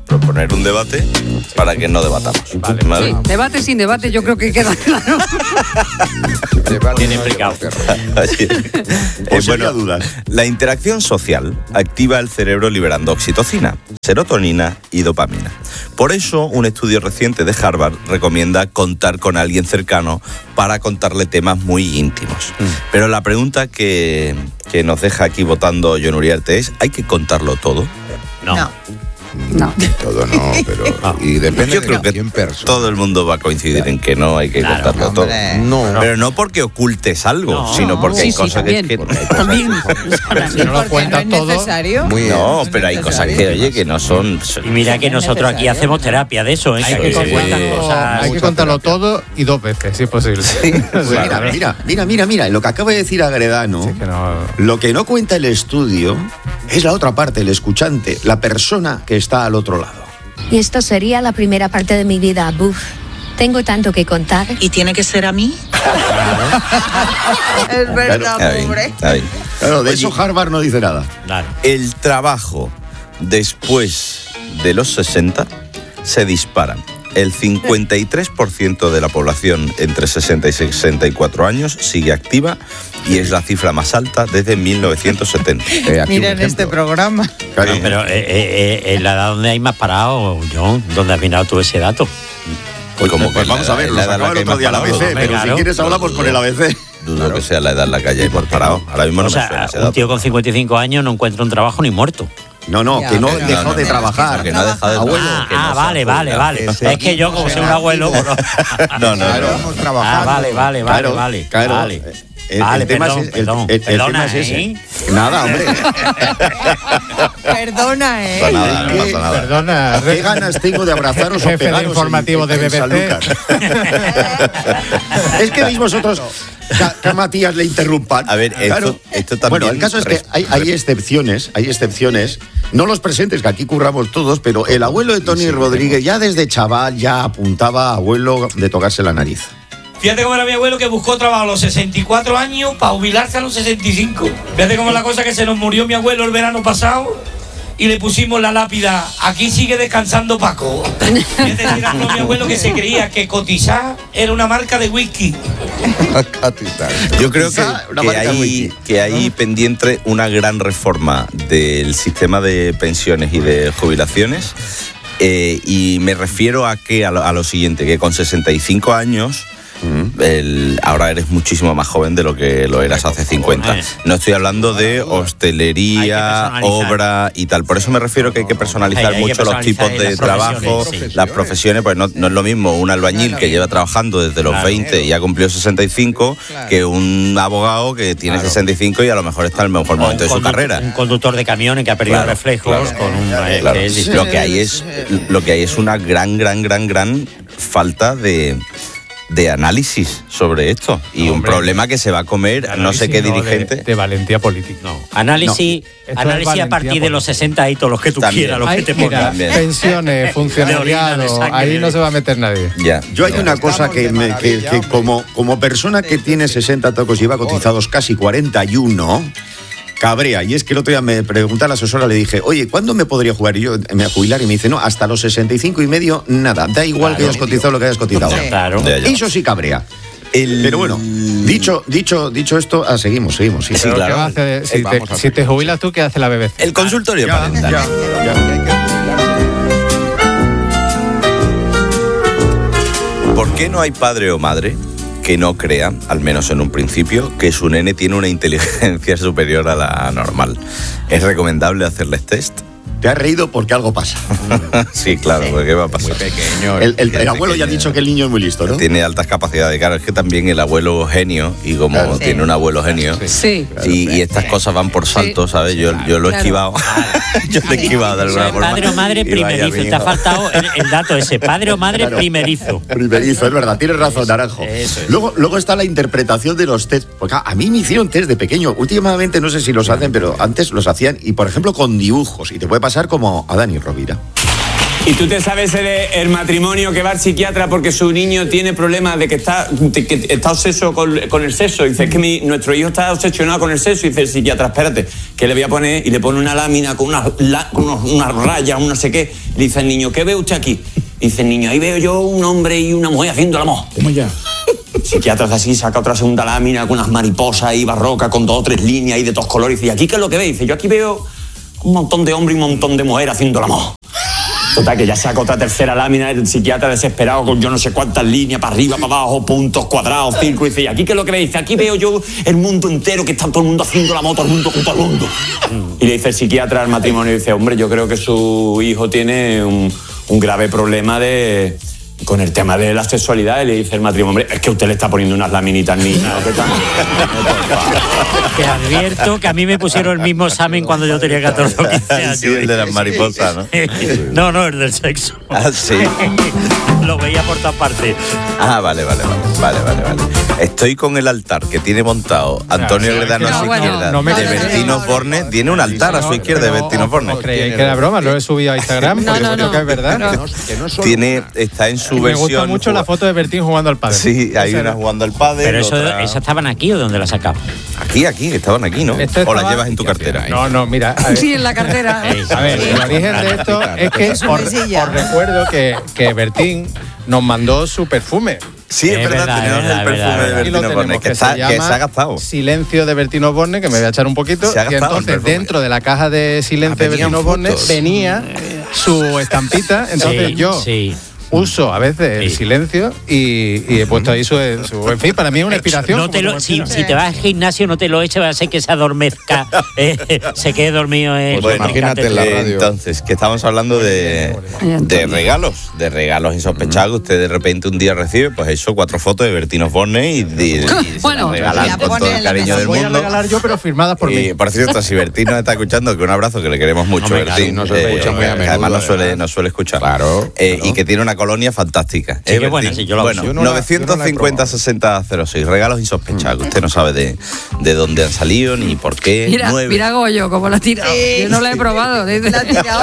[SPEAKER 27] proponer un debate para que no debatamos.
[SPEAKER 28] Vale.
[SPEAKER 27] ¿Vale?
[SPEAKER 23] Sí, debate sin debate, yo creo que queda claro.
[SPEAKER 30] Bien explicado.
[SPEAKER 27] Eh, bueno, la interacción social activa el cerebro liberando oxitocina, serotonina y dopamina. Por eso, un estudio reciente de Harvard recomienda contar con alguien cercano para contarle temas muy íntimos. Mm. Pero la pregunta que, que nos deja aquí votando John Uriarte es, ¿hay que contarlo todo?
[SPEAKER 30] No.
[SPEAKER 23] No. No.
[SPEAKER 10] Todo no, pero... Y depende
[SPEAKER 27] Yo
[SPEAKER 10] de
[SPEAKER 27] creo que
[SPEAKER 10] quién persona.
[SPEAKER 27] todo el mundo va a coincidir en que no hay que
[SPEAKER 30] Claro,
[SPEAKER 27] contarlo
[SPEAKER 23] hombre.
[SPEAKER 27] todo.
[SPEAKER 10] No.
[SPEAKER 27] Pero no porque ocultes algo,
[SPEAKER 30] No.
[SPEAKER 27] sino porque
[SPEAKER 23] Sí,
[SPEAKER 27] hay
[SPEAKER 23] sí,
[SPEAKER 27] cosas que...
[SPEAKER 23] también.
[SPEAKER 27] que-
[SPEAKER 23] También.
[SPEAKER 28] Si no lo
[SPEAKER 23] Porque
[SPEAKER 28] cuentas
[SPEAKER 23] no es
[SPEAKER 28] todo,
[SPEAKER 23] necesario.
[SPEAKER 10] Muy bien.
[SPEAKER 27] No,
[SPEAKER 23] Es
[SPEAKER 27] pero hay cosas que,
[SPEAKER 23] necesario.
[SPEAKER 27] oye, que no son...
[SPEAKER 30] Y mira que
[SPEAKER 23] Es
[SPEAKER 30] nosotros aquí
[SPEAKER 23] necesario.
[SPEAKER 30] hacemos terapia de eso, ¿eh?
[SPEAKER 28] hay
[SPEAKER 30] Que
[SPEAKER 28] que,
[SPEAKER 30] se cuentan
[SPEAKER 28] contarlo,
[SPEAKER 30] cosas.
[SPEAKER 28] hay que contarlo todo y dos veces, si es posible.
[SPEAKER 31] Pues mira, mira, mira, mira, mira, lo que acaba de decir Agredano,
[SPEAKER 28] Sí, que no-
[SPEAKER 31] lo que no cuenta el estudio es la otra parte, el escuchante, la persona que está al otro lado.
[SPEAKER 11] Y esto sería la primera parte de mi vida. Buf, tengo tanto que contar.
[SPEAKER 12] ¿Y tiene que ser a mí?
[SPEAKER 23] Es verdad,
[SPEAKER 27] Está bien,
[SPEAKER 23] pobre.
[SPEAKER 27] está bien.
[SPEAKER 31] Claro, de
[SPEAKER 27] Oye,
[SPEAKER 31] eso Harvard no dice nada.
[SPEAKER 30] Claro.
[SPEAKER 27] el trabajo después de los sesenta se dispara. El cincuenta y tres por ciento de la población entre sesenta y sesenta y cuatro años sigue activa y es la cifra más alta desde mil novecientos setenta.
[SPEAKER 31] Eh, aquí un
[SPEAKER 23] Miren este
[SPEAKER 31] ejemplo.
[SPEAKER 23] programa.
[SPEAKER 31] Claro.
[SPEAKER 30] No, pero eh, eh, eh, en la edad donde hay más parados, John, ¿dónde has mirado tú ese dato?
[SPEAKER 31] Pues,
[SPEAKER 27] Como
[SPEAKER 31] pues
[SPEAKER 27] que
[SPEAKER 31] vamos
[SPEAKER 27] la-
[SPEAKER 31] a ver,
[SPEAKER 27] la
[SPEAKER 31] lo
[SPEAKER 27] edad en la
[SPEAKER 31] sacaba
[SPEAKER 27] que
[SPEAKER 31] el otro
[SPEAKER 27] hay
[SPEAKER 31] día la
[SPEAKER 27] más
[SPEAKER 31] A B C,
[SPEAKER 30] parados,
[SPEAKER 31] pero
[SPEAKER 30] claro.
[SPEAKER 31] si quieres hablamos por el A B C.
[SPEAKER 27] Dudo que sea la edad en la que hayamos parado. Ahora mismo no
[SPEAKER 30] O
[SPEAKER 27] me suena
[SPEAKER 30] sea,
[SPEAKER 27] ese
[SPEAKER 30] un
[SPEAKER 27] dato.
[SPEAKER 30] tío con cincuenta y cinco años no encuentra un trabajo ni muerto.
[SPEAKER 31] No, no,
[SPEAKER 23] Ya,
[SPEAKER 31] que no
[SPEAKER 23] pero-
[SPEAKER 31] dejó
[SPEAKER 27] No, no,
[SPEAKER 31] de
[SPEAKER 27] no,
[SPEAKER 31] trabajar.
[SPEAKER 27] que no ha dejado de
[SPEAKER 31] Abuelo,
[SPEAKER 30] Ah,
[SPEAKER 27] que no
[SPEAKER 30] ah,
[SPEAKER 27] se ha
[SPEAKER 30] vale, vale,
[SPEAKER 27] jubilado.
[SPEAKER 30] vale.
[SPEAKER 31] Ese-
[SPEAKER 30] Es que yo, como soy un abuelo... pues no.
[SPEAKER 27] No, no,
[SPEAKER 31] Claro.
[SPEAKER 27] no.
[SPEAKER 10] Estamos
[SPEAKER 30] Ah,
[SPEAKER 10] trabajando.
[SPEAKER 30] vale, vale, vale,
[SPEAKER 31] Claro,
[SPEAKER 30] vale.
[SPEAKER 31] claro.
[SPEAKER 30] Vale,
[SPEAKER 31] El,
[SPEAKER 30] Vale,
[SPEAKER 31] el tema
[SPEAKER 30] perdón,
[SPEAKER 31] es, el-
[SPEAKER 30] perdón.
[SPEAKER 31] el- el
[SPEAKER 30] Perdona,
[SPEAKER 31] tema es ese.
[SPEAKER 30] ¿eh?
[SPEAKER 31] Nada, hombre.
[SPEAKER 23] Perdona, ¿eh?
[SPEAKER 27] Pasa nada, no
[SPEAKER 31] ¿Qué?
[SPEAKER 27] pasa nada.
[SPEAKER 28] Perdona.
[SPEAKER 31] ¿Qué ganas tengo de abrazaros o
[SPEAKER 28] Jefe de
[SPEAKER 31] pegaros
[SPEAKER 28] informativo
[SPEAKER 31] en-
[SPEAKER 28] de
[SPEAKER 31] en
[SPEAKER 28] B B C.
[SPEAKER 31] Sanlúcar? Es que veis vosotros que, que a Matías le interrumpan.
[SPEAKER 27] A ver, esto-
[SPEAKER 31] Claro.
[SPEAKER 27] esto también-
[SPEAKER 31] Bueno, el caso es que hay, hay excepciones, hay excepciones. No los presentes, que aquí curramos todos, pero el abuelo de Tony Rodríguez ya desde chaval ya apuntaba a abuelo de tocarse la nariz.
[SPEAKER 13] Fíjate cómo era mi abuelo que buscó trabajo a los sesenta y cuatro años para jubilarse a los sesenta y cinco. Fíjate cómo es la cosa que se nos murió mi abuelo el verano pasado y le pusimos la lápida, aquí sigue descansando Paco. Fíjate, era mi abuelo que se creía que cotizar era una marca de whisky.
[SPEAKER 27] Yo creo que,
[SPEAKER 31] Quizá una
[SPEAKER 27] que
[SPEAKER 31] marca
[SPEAKER 27] hay,
[SPEAKER 31] wiki.
[SPEAKER 27] que hay pendiente una gran reforma del sistema de pensiones y de jubilaciones. Eh, y me refiero a que a lo, a lo siguiente, que con sesenta y cinco años el- ahora eres muchísimo más joven de lo que lo eras hace cincuenta. No estoy hablando de hostelería, obra y tal. Por eso me refiero que hay que personalizar
[SPEAKER 30] Hay- hay que
[SPEAKER 27] mucho los
[SPEAKER 30] personalizar
[SPEAKER 27] tipos de
[SPEAKER 30] las
[SPEAKER 27] trabajo,
[SPEAKER 30] profesiones, sí.
[SPEAKER 27] las profesiones, pues no, no es lo mismo un albañil que lleva trabajando desde los
[SPEAKER 30] Claro.
[SPEAKER 27] veinte y ha cumplido sesenta y cinco que un abogado que tiene sesenta y cinco y a lo mejor está en el mejor momento de su
[SPEAKER 30] condu-
[SPEAKER 27] carrera.
[SPEAKER 30] Un conductor de camiones que ha perdido
[SPEAKER 27] Claro,
[SPEAKER 30] reflejos
[SPEAKER 27] claro.
[SPEAKER 30] con un... eh,
[SPEAKER 27] Claro,
[SPEAKER 30] que es
[SPEAKER 27] lo que hay es lo que hay es una gran gran gran gran falta de de análisis sobre esto y un
[SPEAKER 28] Hombre,
[SPEAKER 27] problema que se va a comer no sé qué
[SPEAKER 28] Análisis, no,
[SPEAKER 27] dirigente.
[SPEAKER 28] De, de valentía política.
[SPEAKER 30] No. Análisis,
[SPEAKER 28] No. Esto es
[SPEAKER 30] análisis a
[SPEAKER 28] valentía
[SPEAKER 30] partir de
[SPEAKER 28] política.
[SPEAKER 30] los sesenta y todos los que tú
[SPEAKER 27] También.
[SPEAKER 30] quieras, los
[SPEAKER 28] Ay,
[SPEAKER 30] que te
[SPEAKER 28] mira,
[SPEAKER 30] pongan.
[SPEAKER 28] pensiones, funcionariado,
[SPEAKER 30] de sangre.
[SPEAKER 28] ahí no se va a meter nadie.
[SPEAKER 27] Ya.
[SPEAKER 31] Yo hay una cosa que, me- que- que como, como persona que tiene sesenta tacos y lleva cotizados casi cuarenta y uno, cabrea. Y es que el otro día me pregunté a la asesora, le dije, oye, ¿cuándo me podría jugar? Y yo me a jubilar y me dice, no, hasta los sesenta y cinco y medio, nada. Da igual que hayas cotizado lo que hayas cotizado.
[SPEAKER 30] Claro.
[SPEAKER 27] Ya, ya.
[SPEAKER 31] Eso sí cabrea. Pero bueno, dicho, dicho, dicho esto, ah, seguimos, seguimos. Sí,
[SPEAKER 28] Pero
[SPEAKER 31] claro.
[SPEAKER 28] ¿qué va a hacer? Si,
[SPEAKER 31] Eh,
[SPEAKER 28] te,
[SPEAKER 31] vamos a
[SPEAKER 28] si te jubilas tú, ¿qué hace la B B C?
[SPEAKER 27] El consultorio
[SPEAKER 31] Ya,
[SPEAKER 27] parental.
[SPEAKER 31] ya,
[SPEAKER 27] ¿Por qué no hay padre o madre que no crea, al menos en un principio, que su nene tiene una inteligencia superior a la normal? ¿Es recomendable hacerles test?
[SPEAKER 31] Te has reído porque algo pasa.
[SPEAKER 27] Sí, claro, porque ¿qué va a pasar?
[SPEAKER 31] El, el- el abuelo ya ha dicho que el niño es muy listo, ¿no?
[SPEAKER 27] Tiene altas capacidades. Claro, es que también el abuelo genio, y como
[SPEAKER 31] Claro.
[SPEAKER 27] tiene un abuelo genio,
[SPEAKER 23] Sí.
[SPEAKER 27] y, y estas cosas van por saltos, ¿sabes? Yo, yo lo he
[SPEAKER 23] Claro.
[SPEAKER 27] esquivado. Yo lo he esquivado de alguna forma.
[SPEAKER 30] Padre o madre
[SPEAKER 27] Y vaya
[SPEAKER 30] primerizo.
[SPEAKER 27] bien.
[SPEAKER 30] Te ha faltado el, el dato ese. Padre o madre
[SPEAKER 31] Claro.
[SPEAKER 30] primerizo.
[SPEAKER 31] Primerizo, es verdad, tienes razón, Naranjo.
[SPEAKER 30] Eso es.
[SPEAKER 31] Luego, luego está la interpretación de los test. Porque a mí me hicieron test de pequeño. Últimamente no sé si los hacen, pero antes los hacían, y por ejemplo con dibujos. Y te puede pasar como a Dani Rovira.
[SPEAKER 3] ¿Y tú te sabes el, el matrimonio que va al psiquiatra porque su niño tiene problemas de que está, de que está obseso con, con el sexo? Dice, es que mi, nuestro hijo está obsesionado con el sexo. Y dice el psiquiatra, espérate, que le voy a poner, y le pone una lámina con unas una, una rayas, un no sé qué. Le dice al niño, ¿qué ve usted aquí? Dice el niño, ahí veo yo un hombre y una mujer haciendo el amor.
[SPEAKER 7] ¿Cómo ya?
[SPEAKER 3] El psiquiatra hace así, saca otra segunda lámina con unas mariposas ahí barrocas, con dos o tres líneas y de todos colores. Y dice, ¿aquí qué es lo que ve? Dice, yo aquí veo un montón de hombres y un montón de mujeres haciendo el amor. Total, que ya saca otra tercera lámina, el psiquiatra desesperado con yo no sé cuántas líneas, para arriba, para abajo, puntos, cuadrados, círculos. Y dice, ¿y aquí qué es lo que ve? Dice, aquí veo yo el mundo entero, que está todo el mundo haciendo la moto, todo el mundo con todo el mundo. Y le dice el psiquiatra al matrimonio, dice, hombre, yo creo que su hijo tiene un, un grave problema de... con el tema de la sexualidad. Y le dice el matrimonio, hombre, es que usted le está poniendo unas laminitas niños.
[SPEAKER 30] Te advierto que a mí me pusieron el mismo examen cuando yo tenía catorce o quince años.
[SPEAKER 27] Sí, el de las mariposas, ¿no?
[SPEAKER 30] No, no, el del sexo.
[SPEAKER 27] Ah, sí.
[SPEAKER 30] Lo veía por todas partes.
[SPEAKER 27] Ah, vale, vale, vale, vale, vale, vale. Estoy con el altar que tiene montado Antonio Gredano a su izquierda,
[SPEAKER 28] no me
[SPEAKER 27] de
[SPEAKER 28] crees.
[SPEAKER 27] Bertino Borne. Tiene un altar a su izquierda de Bertino Borne.
[SPEAKER 28] ¿Creéis que era broma? Lo he subido a Instagram porque yo creo que es verdad.
[SPEAKER 27] Tiene, está en su
[SPEAKER 28] Me
[SPEAKER 27] versión.
[SPEAKER 28] gusta mucho la foto de Bertín jugando al pádel.
[SPEAKER 27] Sí, hay
[SPEAKER 28] Esa
[SPEAKER 27] una
[SPEAKER 28] era.
[SPEAKER 27] jugando al pádel.
[SPEAKER 30] Pero eso,
[SPEAKER 27] otra-
[SPEAKER 30] ¿esas estaban aquí o dónde las sacamos?
[SPEAKER 27] Aquí, aquí, estaban aquí, ¿no?
[SPEAKER 28] Esto
[SPEAKER 27] O las
[SPEAKER 28] estaba-
[SPEAKER 27] llevas en tu cartera.
[SPEAKER 28] No, no, mira. a ver.
[SPEAKER 23] Sí, en la cartera.
[SPEAKER 28] A ver, el origen de esto es que
[SPEAKER 23] Su
[SPEAKER 28] os,
[SPEAKER 23] mesilla.
[SPEAKER 28] os recuerdo que, que Bertín nos mandó su perfume.
[SPEAKER 27] Sí, es,
[SPEAKER 30] Es
[SPEAKER 27] verdad,
[SPEAKER 30] verdad,
[SPEAKER 27] tenemos
[SPEAKER 30] es verdad,
[SPEAKER 27] el perfume
[SPEAKER 30] es verdad,
[SPEAKER 27] de
[SPEAKER 28] Aquí lo
[SPEAKER 27] Bertino Borne,
[SPEAKER 28] tenemos,
[SPEAKER 27] que,
[SPEAKER 28] que
[SPEAKER 27] está,
[SPEAKER 28] se
[SPEAKER 27] que
[SPEAKER 28] llama
[SPEAKER 27] se ha gastado.
[SPEAKER 28] Silencio de Bertino Borne, que me voy a echar un poquito.
[SPEAKER 27] Se ha
[SPEAKER 28] Y
[SPEAKER 27] gastado el
[SPEAKER 28] entonces,
[SPEAKER 27] perfume.
[SPEAKER 28] dentro de la caja de Silencio
[SPEAKER 27] Ah,
[SPEAKER 28] de
[SPEAKER 27] venían
[SPEAKER 28] Bertino Borne
[SPEAKER 27] fotos.
[SPEAKER 28] venía su estampita. Entonces
[SPEAKER 30] Sí,
[SPEAKER 28] yo
[SPEAKER 30] sí.
[SPEAKER 28] uso a veces el
[SPEAKER 30] Sí.
[SPEAKER 28] silencio y, y he puesto ahí su, su- En fin, para mí es una inspiración.
[SPEAKER 30] No te
[SPEAKER 28] como
[SPEAKER 30] lo,
[SPEAKER 28] tu
[SPEAKER 30] si,
[SPEAKER 28] Bertino.
[SPEAKER 30] si te vas al gimnasio, no te lo eches, va a ser que se adormezca, eh, se quede dormido en
[SPEAKER 27] Bueno,
[SPEAKER 7] imagínate en la
[SPEAKER 27] eh,
[SPEAKER 7] radio.
[SPEAKER 27] entonces, que estamos hablando de, de regalos, de regalos insospechados que usted de repente un día recibe, pues eso, cuatro fotos de Bertino Borne y, de, y se
[SPEAKER 23] Bueno,
[SPEAKER 27] las regalan
[SPEAKER 23] y la
[SPEAKER 27] con
[SPEAKER 23] pone
[SPEAKER 27] todo
[SPEAKER 23] en
[SPEAKER 27] el
[SPEAKER 23] la
[SPEAKER 27] cariño
[SPEAKER 23] mesa.
[SPEAKER 27] del
[SPEAKER 28] Voy a
[SPEAKER 27] mundo.
[SPEAKER 28] regalar yo, pero firmadas por
[SPEAKER 27] Y
[SPEAKER 28] mí.
[SPEAKER 27] por cierto, si Bertín nos está escuchando, que un abrazo, que le queremos mucho,
[SPEAKER 30] Hombre,
[SPEAKER 27] Bertín.
[SPEAKER 7] claro, nos escucha muy a
[SPEAKER 27] que
[SPEAKER 7] menudo,
[SPEAKER 27] además nos suele,
[SPEAKER 7] además.
[SPEAKER 27] nos suele escuchar.
[SPEAKER 7] Claro,
[SPEAKER 27] Eh,
[SPEAKER 7] claro.
[SPEAKER 27] Y que tiene una colonia fantástica.
[SPEAKER 30] Sí,
[SPEAKER 27] ¿Eh,
[SPEAKER 30] qué buena,
[SPEAKER 27] Bertín?
[SPEAKER 30] sí, yo la
[SPEAKER 27] Bueno,
[SPEAKER 30] uso.
[SPEAKER 7] Yo no la-
[SPEAKER 27] novecientos cincuenta sesenta cero seis, regalos insospechados, que usted no sabe de, de dónde han salido ni por qué.
[SPEAKER 23] Mira,
[SPEAKER 27] Nueve.
[SPEAKER 23] mira Goyo, cómo la ha tirado. Sí. Yo no la he probado. Dice.
[SPEAKER 12] La ha tirado.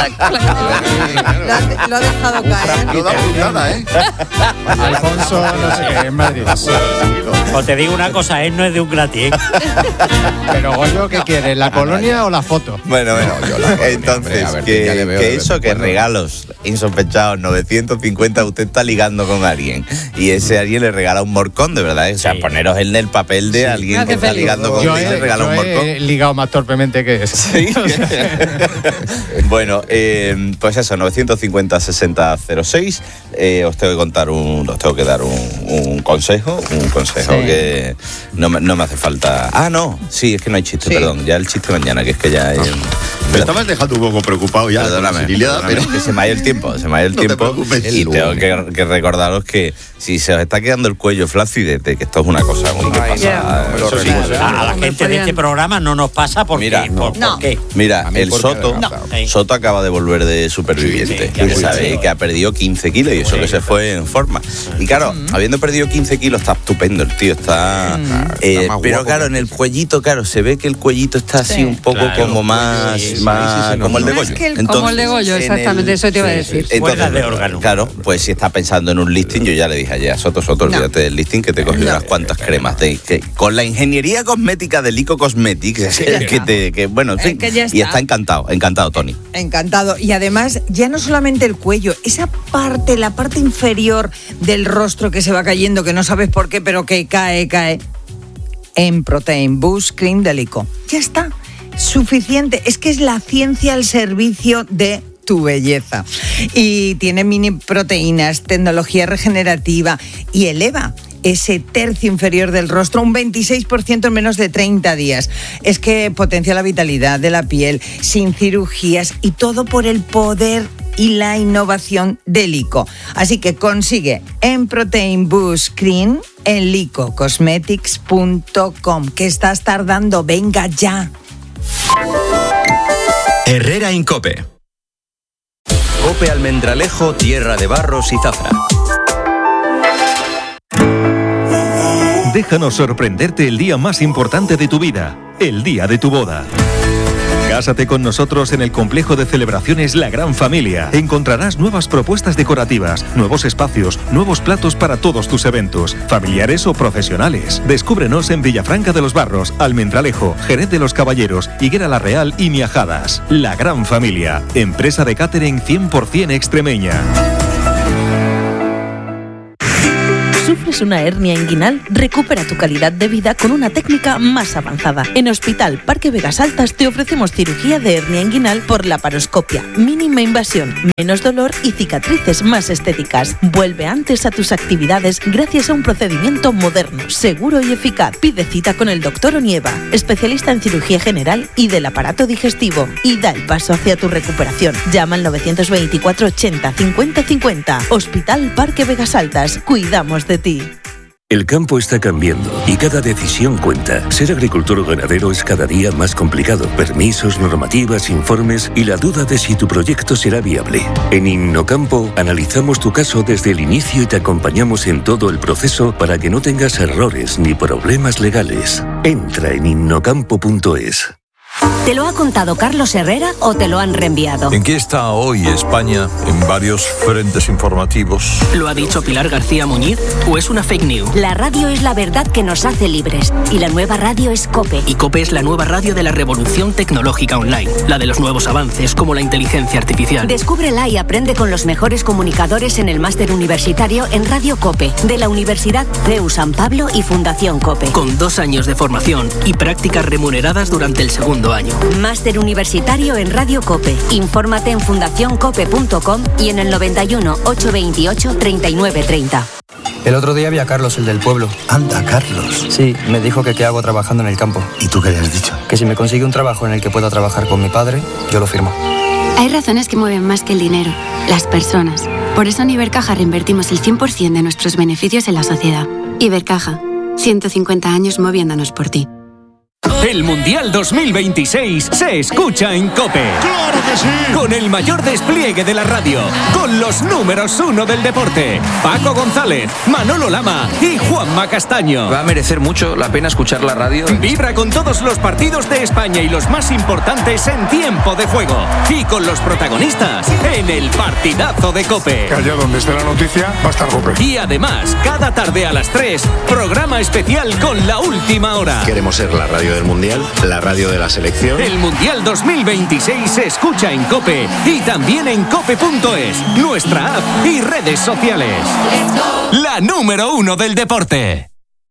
[SPEAKER 12] Lo ha, lo ha dejado caer.
[SPEAKER 31] No da puntada, ¿eh?
[SPEAKER 28] Alfonso, no sé qué, en Madrid.
[SPEAKER 30] O te digo una cosa, él no es de un gratis. ¿eh?
[SPEAKER 28] Pero Goyo, ¿qué quieres? ¿La colonia o la foto?
[SPEAKER 27] Bueno, bueno,
[SPEAKER 7] yo la colonia,
[SPEAKER 27] entonces,
[SPEAKER 7] hombre, a ver,
[SPEAKER 27] que,
[SPEAKER 7] ya le veo
[SPEAKER 27] que
[SPEAKER 7] de
[SPEAKER 27] eso,
[SPEAKER 7] vez en
[SPEAKER 27] que
[SPEAKER 7] cuando.
[SPEAKER 27] regalos insospechados, novecientos cincuenta, usted está ligando con alguien y ese alguien le regala un morcón, de verdad, ¿eh? O sea,
[SPEAKER 30] Sí.
[SPEAKER 27] poneros en el papel de alguien
[SPEAKER 23] Hace
[SPEAKER 27] que está
[SPEAKER 23] feliz.
[SPEAKER 27] ligando con
[SPEAKER 28] Yo
[SPEAKER 27] usted y le
[SPEAKER 28] he,
[SPEAKER 27] regala
[SPEAKER 28] yo
[SPEAKER 27] un morcón.
[SPEAKER 28] he ligado más torpemente que eso.
[SPEAKER 27] Sí. Bueno, eh, pues eso, novecientos cincuenta sesenta cero seis. Eh, os tengo que contar un, os tengo que dar un, un consejo, un consejo
[SPEAKER 23] Sí.
[SPEAKER 27] que no me, no me hace falta. Ah, no, sí, es que no hay chiste,
[SPEAKER 12] Sí.
[SPEAKER 27] perdón, ya el chiste mañana, que es que ya. eh,
[SPEAKER 31] Me estabas dejando un poco preocupado ya.
[SPEAKER 27] Perdóname,
[SPEAKER 31] con la senilidad,
[SPEAKER 27] perdóname,
[SPEAKER 31] pero
[SPEAKER 27] que se me ha ido el tiempo, se me ha ido el
[SPEAKER 31] No te
[SPEAKER 27] tiempo.
[SPEAKER 31] preocupes.
[SPEAKER 27] Y
[SPEAKER 31] El
[SPEAKER 27] tengo
[SPEAKER 31] lunes.
[SPEAKER 27] que, que recordaros que si se os está quedando el cuello flácido, que esto es una cosa muy que pasa.
[SPEAKER 23] ya.
[SPEAKER 27] Eso sí.
[SPEAKER 30] A, a la gente de este programa no nos pasa porque.
[SPEAKER 27] Mira,
[SPEAKER 30] ¿por, por
[SPEAKER 12] no.
[SPEAKER 30] qué?
[SPEAKER 27] Mira,
[SPEAKER 7] A mí
[SPEAKER 27] el
[SPEAKER 7] porque
[SPEAKER 27] Soto,
[SPEAKER 7] me ha
[SPEAKER 30] dado.
[SPEAKER 27] Soto acaba de volver de superviviente.
[SPEAKER 30] Sí,
[SPEAKER 27] que
[SPEAKER 30] sí,
[SPEAKER 27] sabéis
[SPEAKER 30] sí.
[SPEAKER 27] que ha perdido quince kilos y eso que se fue en forma. Y claro, habiendo perdido quince kilos, está estupendo el tío, está. eh,
[SPEAKER 7] Está más
[SPEAKER 27] pero
[SPEAKER 7] guapo
[SPEAKER 27] claro,
[SPEAKER 7] que
[SPEAKER 27] en el
[SPEAKER 7] antes.
[SPEAKER 27] cuellito, claro, se ve que el cuellito está así
[SPEAKER 23] Sí.
[SPEAKER 27] un poco
[SPEAKER 30] Claro.
[SPEAKER 27] como más.
[SPEAKER 30] Sí, sí,
[SPEAKER 27] más
[SPEAKER 7] sí, sí,
[SPEAKER 27] como el de
[SPEAKER 12] Más
[SPEAKER 27] Goyo.
[SPEAKER 12] que el-
[SPEAKER 23] Como el de Goyo,
[SPEAKER 27] en
[SPEAKER 23] exactamente, eso te iba a decir.
[SPEAKER 30] Fuera de órgano.
[SPEAKER 27] Claro, pues si está pensando en un listing, yo ya le dije ayer a Soto, Soto,
[SPEAKER 12] No.
[SPEAKER 27] olvídate del listing, que te cogí
[SPEAKER 12] No.
[SPEAKER 27] unas cuantas cremas. De, que, con la ingeniería cosmética de Lico Cosmetics, es
[SPEAKER 12] ya
[SPEAKER 27] que,
[SPEAKER 12] está.
[SPEAKER 27] te, que bueno, en
[SPEAKER 12] Es
[SPEAKER 27] fin,
[SPEAKER 12] que ya
[SPEAKER 27] y
[SPEAKER 12] está.
[SPEAKER 27] está encantado, encantado, Tony.
[SPEAKER 12] Encantado. Y además, ya no solamente el cuello, esa parte, la parte inferior del rostro que se va cayendo, que no sabes por qué, pero que cae, cae. En Protein Boost Cream de Lico. Ya está. Suficiente. Es que es la ciencia al servicio de tu belleza. Y tiene mini proteínas, tecnología regenerativa y eleva ese tercio inferior del rostro un veintiséis por ciento en menos de treinta días. Es que potencia la vitalidad de la piel sin cirugías y todo por el poder y la innovación de Lico. Así que consigue en Protein Boost Cream en lico cosmetics punto com. ¿Qué estás tardando? Venga ya.
[SPEAKER 2] Herrera Incope. Cope Almendralejo, tierra de barros y zafra.
[SPEAKER 14] Déjanos sorprenderte el día más importante de tu vida, el día de tu boda.
[SPEAKER 7] Cásate con nosotros en el complejo de celebraciones La Gran Familia. Encontrarás nuevas propuestas decorativas, nuevos espacios, nuevos platos para todos tus eventos, familiares o profesionales. Descúbrenos en Villafranca de los Barros, Almendralejo, Jerez de los Caballeros, Higuera la Real y Miajadas. La Gran Familia, empresa de catering cien por ciento extremeña.
[SPEAKER 14] ¿Sufres una hernia inguinal? Recupera tu calidad de vida con una técnica más avanzada. En Hospital Parque Vegas Altas te ofrecemos cirugía de hernia inguinal por laparoscopia, mínima invasión, menos dolor y cicatrices más estéticas. Vuelve antes a tus actividades gracias a un procedimiento moderno, seguro y eficaz. Pide cita con el doctor Onieva, especialista en cirugía general y del aparato digestivo, y da el paso hacia tu recuperación. Llama al novecientos veinticuatro ochenta cincuenta cincuenta. Hospital Parque Vegas Altas. Cuidamos de ti.
[SPEAKER 15] El campo está cambiando y cada decisión cuenta. Ser agricultor o ganadero es cada día más complicado. Permisos, normativas, informes y la duda de si tu proyecto será viable. En Innocampo analizamos tu caso desde el inicio y te acompañamos en todo el proceso para que no tengas errores ni problemas legales. Entra en innocampo punto es.
[SPEAKER 16] ¿Te lo ha contado Carlos Herrera o te lo han reenviado?
[SPEAKER 26] ¿En qué está hoy España en varios frentes informativos?
[SPEAKER 17] ¿Lo ha dicho Pilar García Muñiz o es una fake news?
[SPEAKER 16] La radio es la verdad que nos hace libres y la nueva radio es COPE.
[SPEAKER 17] Y COPE es la nueva radio de la revolución tecnológica online, la de los nuevos avances como la inteligencia artificial.
[SPEAKER 16] Descúbrela y aprende con los mejores comunicadores en el máster universitario en Radio COPE de la Universidad C E U San Pablo y Fundación COPE.
[SPEAKER 17] Con dos años de formación y prácticas remuneradas durante el segundo año.
[SPEAKER 16] Máster universitario en Radio COPE. Infórmate en fundación cope punto com y en el noventa y uno, ochocientos veintiocho, treinta y nueve treinta.
[SPEAKER 18] El otro día vi a Carlos, el del pueblo.
[SPEAKER 19] Anda, Carlos.
[SPEAKER 18] Sí, me dijo que qué hago trabajando en el campo.
[SPEAKER 19] ¿Y tú qué le has dicho?
[SPEAKER 18] Que si me consigue un trabajo en el que pueda trabajar con mi padre, yo lo firmo.
[SPEAKER 20] Hay razones que mueven más que el dinero, las personas. Por eso en Ibercaja reinvertimos el cien por ciento de nuestros beneficios en la sociedad. Ibercaja, ciento cincuenta años moviéndonos por ti.
[SPEAKER 4] El Mundial dos mil veintiséis se escucha en COPE.
[SPEAKER 5] ¡Claro que sí!
[SPEAKER 4] Con el mayor despliegue de la radio, con los números uno del deporte, Paco González, Manolo Lama y Juanma Castaño.
[SPEAKER 2] Va a merecer mucho la pena escuchar la radio.
[SPEAKER 4] Vibra con todos los partidos de España y los más importantes en tiempo de juego. Y con los protagonistas en el partidazo de COPE.
[SPEAKER 5] Que allá donde esté la noticia va a estar COPE.
[SPEAKER 4] Y además, cada tarde a las tres, programa especial con la última hora.
[SPEAKER 31] Queremos ser la radio del Mundial, la radio de la selección.
[SPEAKER 4] El Mundial dos mil veintiséis se escucha en COPE y también en cope punto es, nuestra app y redes sociales. La número uno del deporte.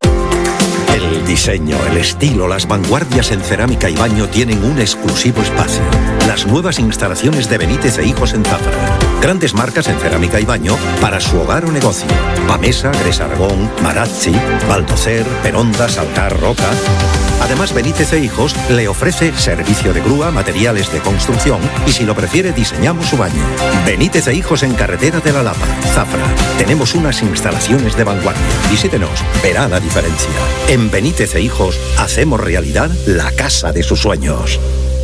[SPEAKER 20] El diseño, el estilo, las vanguardias en cerámica y baño tienen un exclusivo espacio. Las nuevas instalaciones de Benítez e Hijos en Zafra. Grandes marcas en cerámica y baño para su hogar o negocio. Pamesa, Gres Aragón, Marazzi, Baldocer, Peronda, Salcar, Roca. Además, Benítez e Hijos le ofrece servicio de grúa, materiales de construcción y, si lo prefiere, diseñamos su baño. Benítez e Hijos en Carretera de la Lapa, Zafra. Tenemos unas instalaciones de vanguardia. Visítenos, verá la diferencia. En Benítez e Hijos hacemos realidad la casa de sus sueños.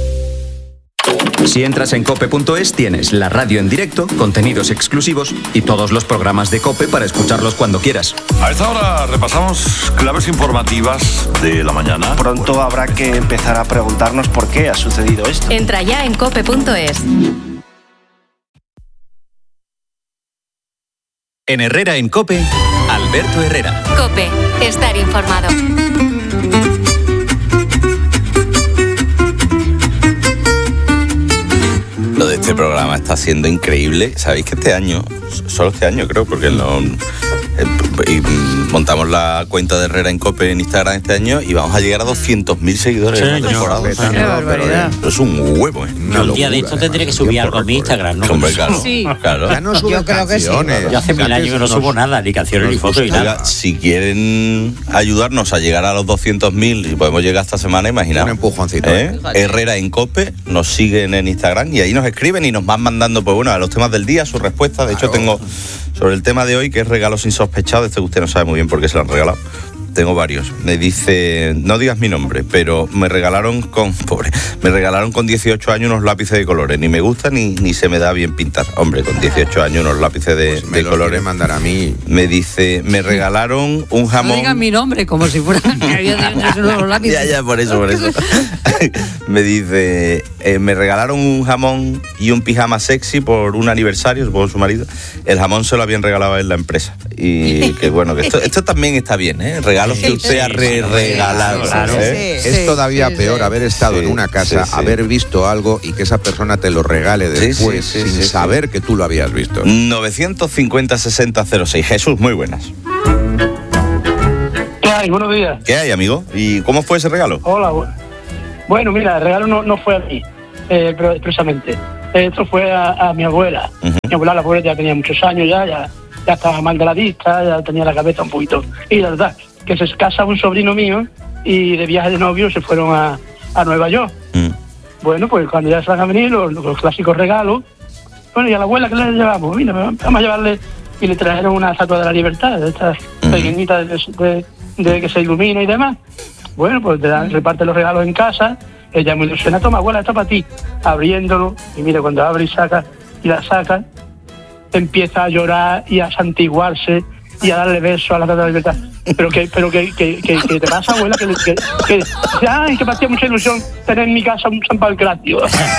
[SPEAKER 2] Si entras en cope punto es tienes la radio en directo, contenidos exclusivos y todos los programas de COPE para escucharlos cuando quieras.
[SPEAKER 26] A esta hora repasamos claves informativas de la mañana.
[SPEAKER 21] Pronto habrá que empezar a preguntarnos por qué ha sucedido esto.
[SPEAKER 16] Entra ya en cope punto es.
[SPEAKER 2] En Herrera en COPE, Alberto Herrera.
[SPEAKER 16] COPE, estar informado.
[SPEAKER 27] Lo de este programa está siendo increíble. Sabéis que este año, solo este año creo, porque no, eh, y montamos la cuenta de Herrera en COPE en Instagram este año y vamos a llegar a doscientos mil seguidores en la temporada.
[SPEAKER 23] Qué barbaridad.
[SPEAKER 27] Es un huevo, ¿eh?
[SPEAKER 30] Yo un día de esto tendré que subir algo a mi Instagram, ¿no?
[SPEAKER 27] Hombre, claro.
[SPEAKER 23] Sí.
[SPEAKER 27] claro.
[SPEAKER 10] Ya no subes
[SPEAKER 23] Yo creo que sí.
[SPEAKER 10] canciones.
[SPEAKER 30] Yo hace mil años que no subo nada, ni canciones ni fotos ni nada.
[SPEAKER 27] Oiga, si quieren ayudarnos a llegar a los doscientos mil y podemos llegar esta semana, imaginaos.
[SPEAKER 10] Un empujoncito.
[SPEAKER 27] ¿Eh? Herrera en COPE, nos siguen en Instagram y ahí nos escriben y nos van mandando, pues bueno, a los temas del día, sus respuestas. De hecho, tengo sobre el tema de hoy, que es regalos insospechados, este que usted no sabe muy bien por qué se lo han regalado. tengo varios. Me dice, no digas mi nombre, pero me regalaron con, pobre, me regalaron con dieciocho años unos lápices de colores. Ni me gusta ni, ni se me da bien pintar. Hombre, con dieciocho años unos lápices de,
[SPEAKER 10] pues me
[SPEAKER 27] de
[SPEAKER 10] los
[SPEAKER 27] colores.
[SPEAKER 10] quiere mandar a mí.
[SPEAKER 27] Me dice, me regalaron un jamón.
[SPEAKER 23] No digan mi nombre, como si fuera que había unos lápices.
[SPEAKER 27] Ya, ya, por eso, por eso. Me dice, eh, me regalaron un jamón y un pijama sexy por un aniversario, supongo su marido. El jamón se lo habían regalado en la empresa. Y que bueno, que esto, esto también está bien, ¿eh? Regalos que usted ha re regalado.
[SPEAKER 10] Claro.
[SPEAKER 27] ¿eh?
[SPEAKER 10] Sí, es todavía sí, peor sí. haber estado sí, en una casa, sí, sí. haber visto algo y que esa persona te lo regale después sí, sí, sí, sin sí, saber sí. que tú lo habías visto.
[SPEAKER 27] novecientos cincuenta sesenta cero seis. Jesús, muy buenas.
[SPEAKER 1] ¿Qué hay? Buenos días.
[SPEAKER 27] ¿Qué hay, amigo? ¿Y cómo fue ese regalo?
[SPEAKER 1] Hola. Bueno, mira, el regalo no, no fue a mí, eh, pero expresamente. Esto fue a, a mi abuela. Uh-huh. Mi abuela, la abuela ya tenía muchos años ya, ya, ya estaba mal de la vista, ya tenía la cabeza un poquito. Y la verdad, que se casa un sobrino mío y de viaje de novio se fueron a, a Nueva York. Uh-huh. Bueno, pues cuando ya se van a venir los, los clásicos regalos, bueno, y a la abuela que le llevamos, mira, vamos a llevarle, y le trajeron una estatua de la libertad, de estas uh-huh. pequeñitas de, de, de que se ilumina y demás. Bueno, pues te dan, reparte los regalos en casa. Ella muy ilusionada, toma, abuela, esto para ti. Abriéndolo, y mira, cuando abre y saca, y la saca, empieza a llorar y a santiguarse y a darle besos a la Estatua de la Libertad. Pero que, pero que, que, que, que te pasa, abuela, que, que, que, que ay, que me hacía mucha ilusión tener en mi casa un San Pancratio.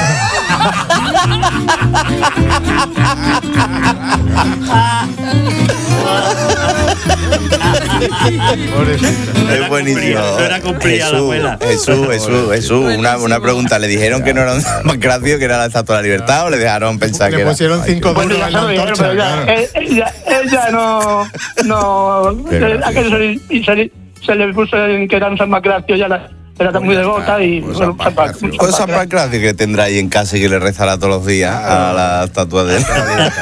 [SPEAKER 27] Es buenísimo.
[SPEAKER 30] Era cumplida la abuela.
[SPEAKER 27] Jesús, Jesús, Jesús, una, una pregunta. ¿Le dijeron que no era un Pancratio, que era la Estatua de la Libertad, o le dejaron pensar
[SPEAKER 28] le
[SPEAKER 27] que era?
[SPEAKER 28] Le pusieron cinco
[SPEAKER 1] bueno,
[SPEAKER 28] duros en la antorcha,
[SPEAKER 1] pero ella,
[SPEAKER 28] claro.
[SPEAKER 1] ella, ella no, no, aquello se, y se, se le puso en que era un San Pancratio, ya la, era muy devota y
[SPEAKER 27] pues
[SPEAKER 1] bueno,
[SPEAKER 27] San Pancratio. Pues San Pancratio que tendrá ahí en casa y que le rezará todos los días a la estatua de él.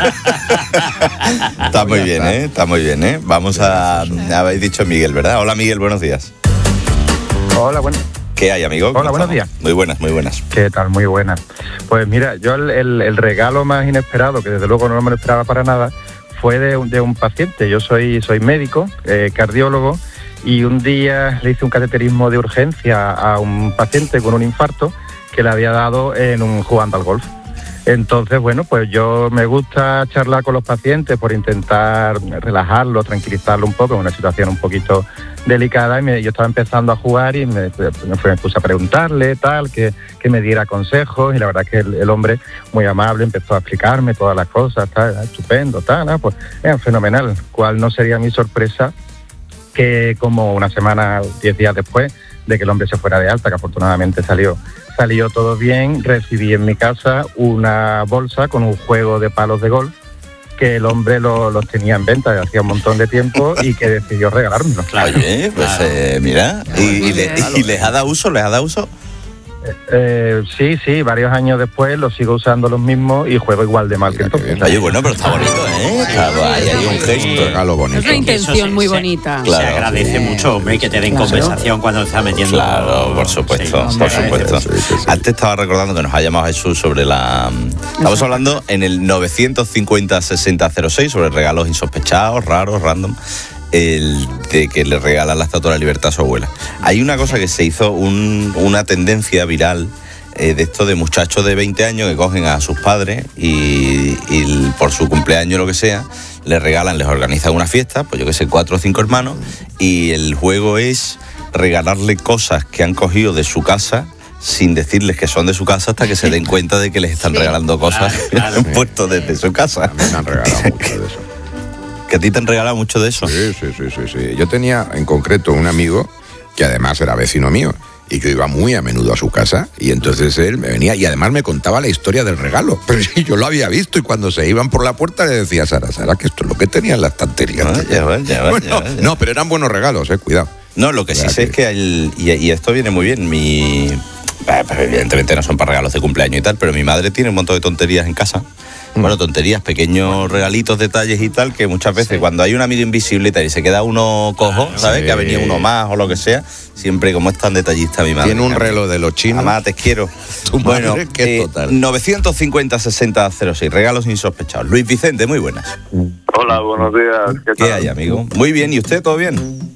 [SPEAKER 27] Está muy bien, ¿eh? Está muy bien, ¿eh? Vamos a... Habéis dicho Miguel, ¿verdad? Hola, Miguel, buenos días.
[SPEAKER 3] Hola, buenos.
[SPEAKER 27] ¿Qué hay, amigo?
[SPEAKER 3] Hola, buenos días.
[SPEAKER 27] Muy buenas, muy buenas.
[SPEAKER 3] ¿Qué tal? Muy buenas. Pues mira, yo el, el, el regalo más inesperado, que desde luego no me lo esperaba para nada, fue de un, de un paciente. Yo soy, soy médico, eh, cardiólogo, y un día le hice un cateterismo de urgencia a un paciente con un infarto que le había dado en un jugando al golf. Entonces, bueno, pues yo me gusta charlar con los pacientes por intentar relajarlo, tranquilizarlo un poco, en una situación un poquito delicada, y me, yo estaba empezando a jugar y me, me, me puse a preguntarle, tal, que, que me diera consejos, y la verdad que el, el hombre, muy amable, empezó a explicarme todas las cosas, tal, estupendo, tal, ¿no? Pues era fenomenal. ¿Cuál no sería mi sorpresa? Que como una semana, diez días después de que el hombre se fuera de alta, que afortunadamente salió salió todo bien, recibí en mi casa una bolsa con un juego de palos de golf que el hombre los lo tenía en venta desde hacía un montón de tiempo y que decidió regalármelo.
[SPEAKER 27] Oye, pues eh, mira, y, y, le, y les ha dado uso, les ha dado uso.
[SPEAKER 3] Eh, sí, sí, varios años después lo sigo usando los mismos y juego igual de mal que entonces.
[SPEAKER 27] Oye, bueno, pero está bonito, ¿eh? Claro, ahí hay un gesto, regalo bonito.
[SPEAKER 23] Es una intención muy bonita.
[SPEAKER 30] Claro. Se agradece mucho, hombre, que te den claro. compensación cuando te está metiendo.
[SPEAKER 27] Claro, por supuesto, sí, por supuesto. Sí, sí, sí. Antes estaba recordando que nos ha llamado Jesús sobre la... Estamos hablando en el novecientos cincuenta sesenta cero seis sobre regalos insospechados, raros, random. El de que le regalan la Estatua de la Libertad a su abuela. Hay una cosa que se hizo, un, una tendencia viral eh, de esto de muchachos de veinte años que cogen a sus padres y, y por su cumpleaños o lo que sea, les regalan, les organizan una fiesta, pues yo que sé, cuatro o cinco hermanos, y el juego es regalarle cosas que han cogido de su casa sin decirles que son de su casa hasta que se den cuenta de que les están regalando cosas claro, claro, que han puesto desde su casa.
[SPEAKER 10] A mí me han regalado mucho de eso.
[SPEAKER 27] ¿Que a ti te han regalado mucho de eso?
[SPEAKER 10] Sí, sí, sí, sí, sí. Yo tenía en concreto un amigo que además era vecino mío y yo iba muy a menudo a su casa y entonces él me venía y además me contaba la historia del regalo. Pero sí, yo lo había visto y cuando se iban por la puerta le decía a Sara, Sara, que esto es lo que tenía en la estantería.
[SPEAKER 27] No, ya va, ya va,
[SPEAKER 10] bueno,
[SPEAKER 27] ya va, ya.
[SPEAKER 10] No, pero eran buenos regalos, eh, cuidado.
[SPEAKER 27] No, lo que sí sé es que, el, y, y esto viene muy bien, mi... Evidentemente no son para regalos de cumpleaños y tal, pero mi madre tiene un montón de tonterías en casa. Bueno, tonterías, pequeños regalitos, detalles y tal, que muchas veces sí. cuando hay un amigo invisible y tal y se queda uno cojo, claro, ¿sabes? Sí. Que ha venido uno más o lo que sea, siempre como es tan detallista mi madre.
[SPEAKER 10] Tiene un reloj de los chinos.
[SPEAKER 27] Mamá, te quiero.
[SPEAKER 10] Tu
[SPEAKER 27] bueno,
[SPEAKER 10] madre, qué
[SPEAKER 27] eh,
[SPEAKER 10] total.
[SPEAKER 27] novecientos cincuenta sesenta cero seis, regalos insospechados. Luis Vicente, muy buenas.
[SPEAKER 6] Hola, buenos días.
[SPEAKER 27] ¿Qué, ¿Qué hay, amigo? Muy bien, ¿y usted? ¿Todo bien?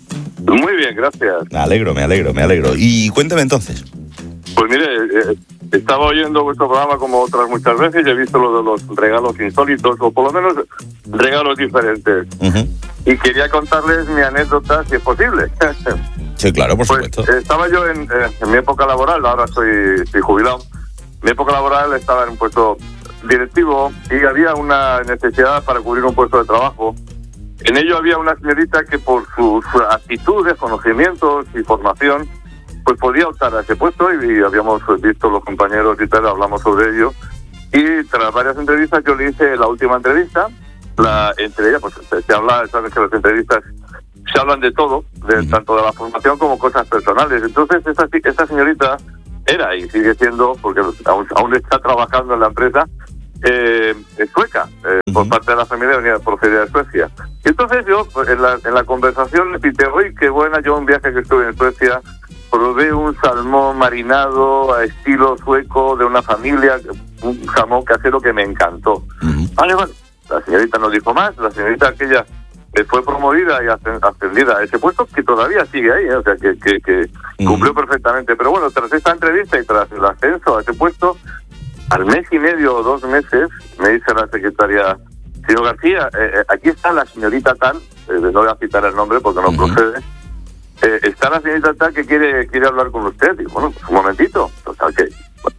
[SPEAKER 6] Muy bien, gracias.
[SPEAKER 27] Me alegro, me alegro, me alegro. Y cuéntame entonces.
[SPEAKER 6] Pues mire, eh, estaba oyendo vuestro programa como otras muchas veces y he visto lo de los regalos insólitos, o por lo menos regalos diferentes.
[SPEAKER 27] Uh-huh.
[SPEAKER 6] Y quería contarles mi anécdota, si es posible.
[SPEAKER 27] Sí, claro, por
[SPEAKER 6] pues,
[SPEAKER 27] supuesto.
[SPEAKER 6] Eh, estaba yo en, eh, en mi época laboral, ahora soy, soy jubilado. Mi época laboral estaba en un puesto directivo y había una necesidad para cubrir un puesto de trabajo. En ello había una señorita que por sus actitudes, conocimientos y formación, pues podía optar a ese puesto, y habíamos visto los compañeros y tal, hablamos sobre ello. Y tras varias entrevistas yo le hice la última entrevista. La, entre ellas, pues se, se habla, sabes que las entrevistas se hablan de todo, de, uh-huh. tanto de la formación como cosas personales. Entonces esta, esta señorita era y sigue siendo, porque aún, aún está trabajando en la empresa, eh, sueca, eh, uh-huh. por parte de la familia venía procedida de Suecia. Y entonces yo, en la, en la conversación le pité, oye, qué buena, yo un viaje que estuve en Suecia, probé un salmón marinado a estilo sueco de una familia, un jamón casero que me encantó. Uh-huh. Vale, vale. La señorita no dijo más, la señorita aquella eh, fue promovida y ascendida a ese puesto, que todavía sigue ahí, ¿eh? O sea, que, que, que uh-huh. cumplió perfectamente. Pero bueno, tras esta entrevista y tras el ascenso a ese puesto, al mes y medio o dos meses, me dice la secretaria, señor García, eh, aquí está la señorita tal, eh, no voy a citar el nombre porque no uh-huh. procede, eh, está la señorita tal que quiere quiere hablar con usted. Digo, bueno, pues un momentito. Total que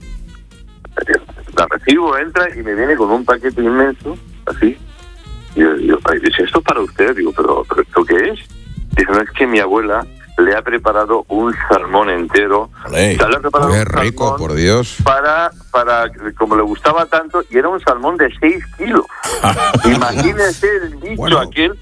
[SPEAKER 6] bueno, la recibo, entra y me viene con un paquete inmenso, así. Y yo, yo dice, ¿esto es para usted? Digo, ¿pero, pero esto qué es? Dice, no, es que mi abuela le ha preparado un salmón entero.
[SPEAKER 10] Olé,
[SPEAKER 6] o sea, le ha preparado
[SPEAKER 10] qué
[SPEAKER 6] un
[SPEAKER 10] rico, por Dios.
[SPEAKER 6] Para, para, como le gustaba tanto, y era un salmón de seis kilos. Imagínese el bicho bueno. aquel.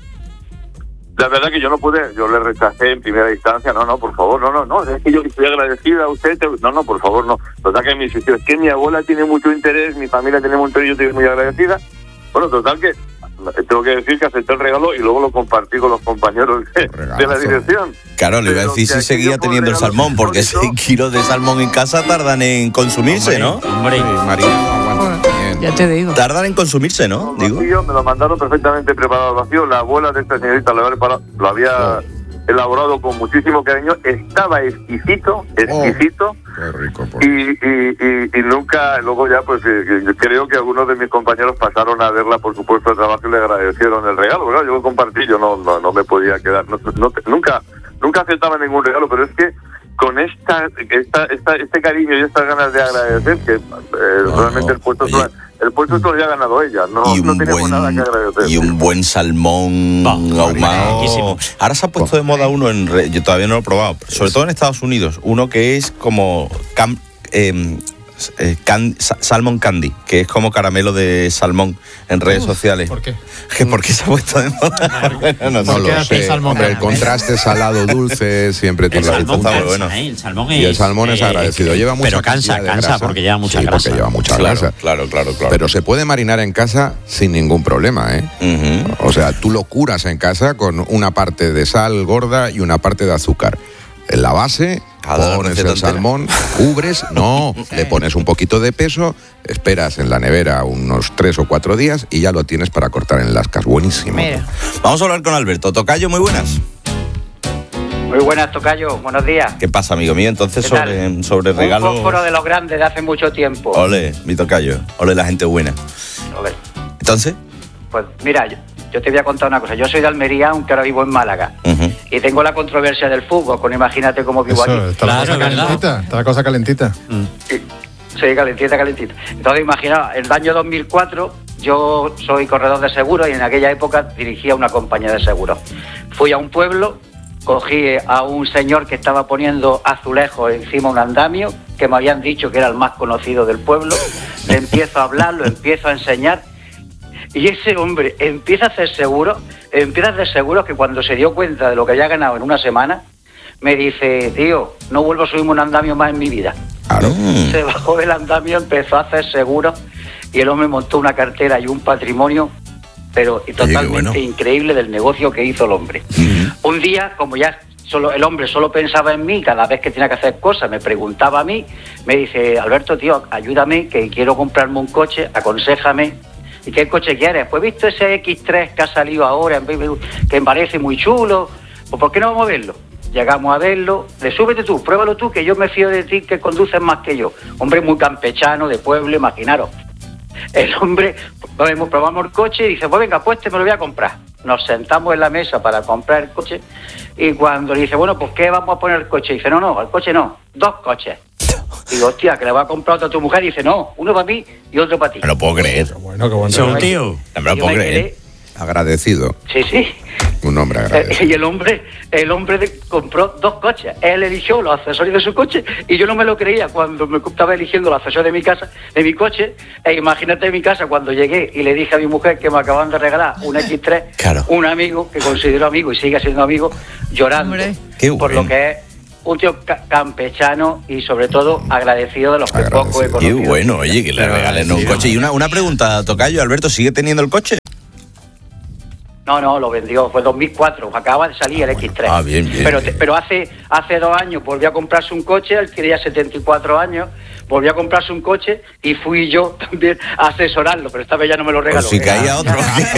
[SPEAKER 6] La verdad que yo no pude, yo le rechacé en primera instancia, no, no, por favor, no, no, no, es que yo estoy agradecida a usted, no, no, por favor, no. Total que me insistió, es que mi abuela tiene mucho interés, mi familia tiene mucho interés, yo estoy muy agradecida. Bueno, total que tengo que decir que acepté el regalo y luego lo compartí con los compañeros de, de la dirección.
[SPEAKER 27] Claro, le iba a decir si seguía teniendo el salmón, porque seis kilos de salmón en casa tardan en consumirse, ¿no?
[SPEAKER 30] Hombre,
[SPEAKER 27] María.
[SPEAKER 23] Ya te digo.
[SPEAKER 27] Tardan en consumirse, ¿no?
[SPEAKER 6] Digo. Me lo mandaron perfectamente preparado al vacío. La abuela de esta señorita lo había, preparado, lo había elaborado con muchísimo cariño. Estaba exquisito, exquisito.
[SPEAKER 10] Oh, qué rico. Por...
[SPEAKER 6] Y, y, y, y nunca, luego ya, pues eh, creo que algunos de mis compañeros pasaron a verla por su puesto de trabajo y le agradecieron el regalo. ¿Verdad? Yo lo compartí, yo no, no, no me podía quedar. No, no, nunca, nunca aceptaba ningún regalo, pero es que con esta, esta, esta este cariño y estas ganas de agradecer, que eh, no, realmente no, el puesto oye, el puesto esto lo ha ganado ella, no, no tenemos
[SPEAKER 27] buen,
[SPEAKER 6] nada que agradecer.
[SPEAKER 27] Y un buen salmón oh, ahumado. Ahora se ha puesto de moda uno, en re, yo todavía no lo he probado, sobre todo en Estados Unidos, uno que es como cam, eh, eh, can, salmon candy, que es como caramelo de salmón en redes uh, sociales.
[SPEAKER 28] ¿Por qué?
[SPEAKER 27] ¿Que ¿Por qué se ha puesto de moda?
[SPEAKER 10] no, no, no lo sé. Hombre, el contraste salado-dulce siempre tiene
[SPEAKER 30] el salmón cansa,
[SPEAKER 10] bueno.
[SPEAKER 30] ¿eh? El salmón es,
[SPEAKER 10] y el salmón es agradecido. Lleva mucha
[SPEAKER 30] pero cansa,
[SPEAKER 10] de
[SPEAKER 30] cansa
[SPEAKER 10] grasa.
[SPEAKER 30] porque lleva mucha
[SPEAKER 10] sí,
[SPEAKER 30] grasa.
[SPEAKER 10] Porque lleva mucha
[SPEAKER 27] claro,
[SPEAKER 10] grasa.
[SPEAKER 27] Claro, claro, claro.
[SPEAKER 10] Pero se puede marinar en casa sin ningún problema, ¿eh?
[SPEAKER 27] Uh-huh.
[SPEAKER 10] O sea, tú lo curas en casa con una parte de sal gorda y una parte de azúcar. En la base, pones el salmón, cubres, no, le pones un poquito de peso, esperas en la nevera unos tres o cuatro días y ya lo tienes para cortar en lascas. Buenísimo.
[SPEAKER 23] Mira.
[SPEAKER 27] Vamos a hablar con Alberto. Tocayo, muy buenas.
[SPEAKER 7] Muy buenas, Tocayo. Buenos días.
[SPEAKER 27] ¿Qué pasa, amigo mío? Entonces, sobre, sobre regalos...
[SPEAKER 7] Un fósforo de los grandes de hace mucho tiempo.
[SPEAKER 27] Ole, mi Tocayo. Ole, la gente buena.
[SPEAKER 7] Ole.
[SPEAKER 27] ¿Entonces?
[SPEAKER 7] Pues mira, yo, yo te voy a contar una cosa. Yo soy de Almería, aunque ahora vivo en Málaga. Uh-huh. Y tengo la controversia del fútbol, con imagínate cómo vivo
[SPEAKER 28] Eso,
[SPEAKER 7] aquí.
[SPEAKER 28] Está la cosa calentita, está la cosa calentita.
[SPEAKER 7] Mm. Sí, sí, calentita, calentita. Entonces, imagina, en el año dos mil cuatro, yo soy corredor de seguros y en aquella época dirigía una compañía de seguros. Fui a un pueblo, cogí a un señor que estaba poniendo azulejos encima de un andamio, que me habían dicho que era el más conocido del pueblo. Le empiezo a hablar, lo empiezo a enseñar. Y ese hombre empieza a hacer seguros, empieza a hacer seguros que cuando se dio cuenta de lo que había ganado en una semana, me dice, tío, no vuelvo a subirme un andamio más en mi vida.
[SPEAKER 10] Claro.
[SPEAKER 7] Se bajó del andamio, empezó a hacer seguros y el hombre montó una cartera y un patrimonio, pero totalmente bueno. increíble del negocio que hizo el hombre. Uh-huh. Un día, como ya solo el hombre solo pensaba en mí, cada vez que tenía que hacer cosas, me preguntaba a mí, me dice, Alberto, tío, ayúdame, que quiero comprarme un coche, aconséjame. ¿Y qué coche quieres? Pues visto ese equis tres que ha salido ahora, que me parece muy chulo, pues ¿por qué no vamos a verlo? llegamos a verlo, le súbete tú, pruébalo tú, que yo me fío de ti, que conduces más que yo. Hombre muy campechano, de pueblo, imaginaros. El hombre, probamos, probamos el coche y dice, pues venga, pues te me lo voy a comprar. Nos sentamos en la mesa para comprar el coche y cuando le dice, bueno, pues ¿qué vamos a poner el coche? Dice, no, no, al coche no, dos coches. Digo, hostia, que le va a comprar otro a tu mujer. Y dice, no, uno para mí y otro para ti.
[SPEAKER 10] No lo puedo creer.
[SPEAKER 28] Bueno, qué bueno.
[SPEAKER 30] Son tío.
[SPEAKER 10] No me lo puedo creer. Agradecido.
[SPEAKER 7] Sí, sí.
[SPEAKER 10] Un hombre agradecido.
[SPEAKER 7] Eh, y el hombre, el hombre de, compró dos coches. Él eligió los accesorios de su coche y yo no me lo creía cuando me estaba eligiendo los accesorios de mi casa, de mi coche. E imagínate en mi casa cuando llegué y le dije a mi mujer que me acaban de regalar un equis tres,
[SPEAKER 10] claro.
[SPEAKER 7] Un amigo que considero amigo y sigue siendo amigo, llorando.
[SPEAKER 10] Qué
[SPEAKER 7] por
[SPEAKER 10] bueno.
[SPEAKER 7] lo que es un tío ca- campechano y sobre todo agradecido de los que poco he
[SPEAKER 10] Qué
[SPEAKER 7] conocido.
[SPEAKER 10] bueno, oye, que le regalen un coche. Y una, una pregunta, Tocayo, Alberto, ¿sigue teniendo el coche?
[SPEAKER 7] No, no, lo vendió, fue dos mil cuatro, acaba de salir el equis tres.
[SPEAKER 10] Ah, bien, bien.
[SPEAKER 7] Pero, te- pero hace hace dos años volvió a comprarse un coche, él quería setenta y cuatro años, volvió a comprarse un coche y fui yo también a asesorarlo, pero esta vez ya no me lo regaló.
[SPEAKER 10] Pues si caía otro.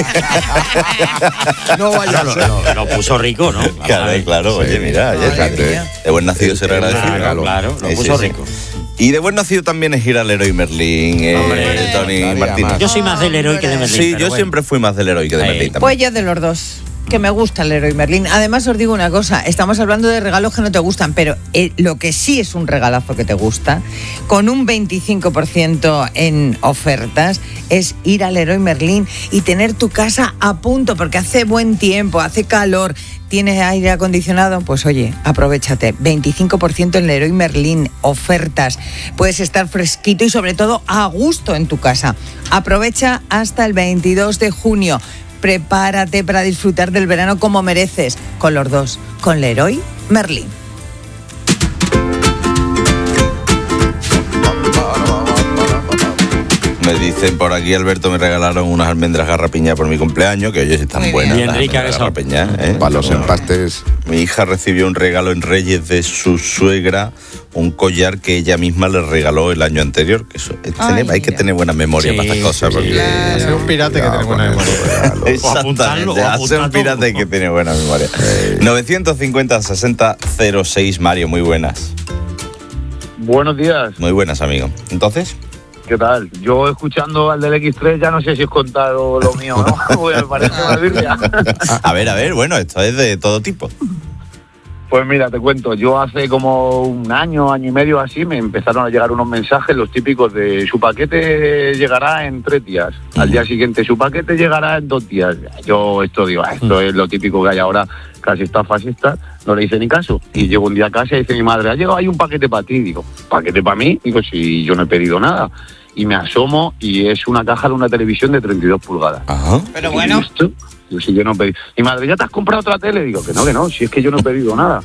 [SPEAKER 28] No vaya a
[SPEAKER 30] Lo,
[SPEAKER 28] ser.
[SPEAKER 30] lo- lo puso rico, ¿no?
[SPEAKER 10] Claro, claro, oye, mira, oye, fíjate, de buen nacido será agradecido.
[SPEAKER 30] Claro, claro, lo
[SPEAKER 10] Sí,
[SPEAKER 30] puso
[SPEAKER 10] sí, sí.
[SPEAKER 30] rico.
[SPEAKER 10] Y de buen nacido también es ir al Leroy Merlin, eh,
[SPEAKER 30] Hombre,
[SPEAKER 10] Tony
[SPEAKER 28] claro,
[SPEAKER 10] Martínez.
[SPEAKER 28] más.
[SPEAKER 30] Yo soy más del héroe que de Merlín.
[SPEAKER 10] Sí,
[SPEAKER 30] pero
[SPEAKER 10] yo
[SPEAKER 30] bueno.
[SPEAKER 10] siempre fui más del Leroy que de
[SPEAKER 30] Sí.
[SPEAKER 10] Merlin también.
[SPEAKER 23] Pues yo de los dos. Que me gusta el Leroy Merlin. Además, os digo una cosa, estamos hablando de regalos que no te gustan, pero eh, lo que sí es un regalazo que te gusta, con un veinticinco por ciento en ofertas, es ir al Leroy Merlin y tener tu casa a punto, porque hace buen tiempo, hace calor, tienes aire acondicionado, pues oye, aprovéchate. veinticinco por ciento en Leroy Merlin, ofertas. Puedes estar fresquito y sobre todo a gusto en tu casa. Aprovecha hasta el veintidós de junio. Prepárate para disfrutar del verano como mereces, con los dos, con Leroy Merlin.
[SPEAKER 10] Me dicen por aquí, Alberto, me regalaron unas almendras garrapiña por mi cumpleaños, que oye, si están
[SPEAKER 23] Muy
[SPEAKER 10] buenas.
[SPEAKER 30] bien.
[SPEAKER 10] las
[SPEAKER 30] Bien ricas
[SPEAKER 10] almendras
[SPEAKER 30] que son.
[SPEAKER 10] garrapiñas, ¿eh?
[SPEAKER 19] Para los empastes.
[SPEAKER 10] Mi hija recibió un regalo en Reyes de su suegra, un collar que ella misma le regaló el año anterior. Que eso, es
[SPEAKER 23] Ay,
[SPEAKER 10] tener- hay que
[SPEAKER 23] mira.
[SPEAKER 10] tener buena memoria
[SPEAKER 30] Sí,
[SPEAKER 10] para estas cosas.
[SPEAKER 30] sí,
[SPEAKER 10] porque,
[SPEAKER 23] claro.
[SPEAKER 28] Ser un pirata que tiene buena memoria.
[SPEAKER 10] Exactamente,
[SPEAKER 30] o
[SPEAKER 10] hace un
[SPEAKER 30] apuntarlo.
[SPEAKER 10] pirata y que tiene buena memoria. novecientos cincuenta, sesenta, cero seis, Mario, muy buenas.
[SPEAKER 8] Buenos días,
[SPEAKER 10] Muy buenas, amigo. Entonces,
[SPEAKER 8] ¿qué tal? Yo escuchando al del equis tres ya no sé si os contado lo mío, ¿no? Porque me parece una birria.
[SPEAKER 10] a ver, a ver, bueno, esto es de todo tipo.
[SPEAKER 8] Pues mira, te cuento, yo hace como un año, año y medio así, me empezaron a llegar unos mensajes, los típicos de su paquete llegará en tres días, al día siguiente su paquete llegará en dos días. Yo esto digo, ah, esto es lo típico que hay ahora, casi está fascista, no le hice ni caso. Y llego un día a casa y dice mi madre, ha llegado ahí un paquete para ti. Digo, ¿paquete para mí? Digo, si yo no he pedido nada. Y me asomo y es una caja de una televisión de treinta y dos pulgadas.
[SPEAKER 10] Ajá.
[SPEAKER 23] Pero bueno.
[SPEAKER 8] ¿Y esto? Digo, si yo no pedí. Mi madre, ¿ya te has comprado otra tele? Digo, que no, que no, si es que yo no he pedido nada.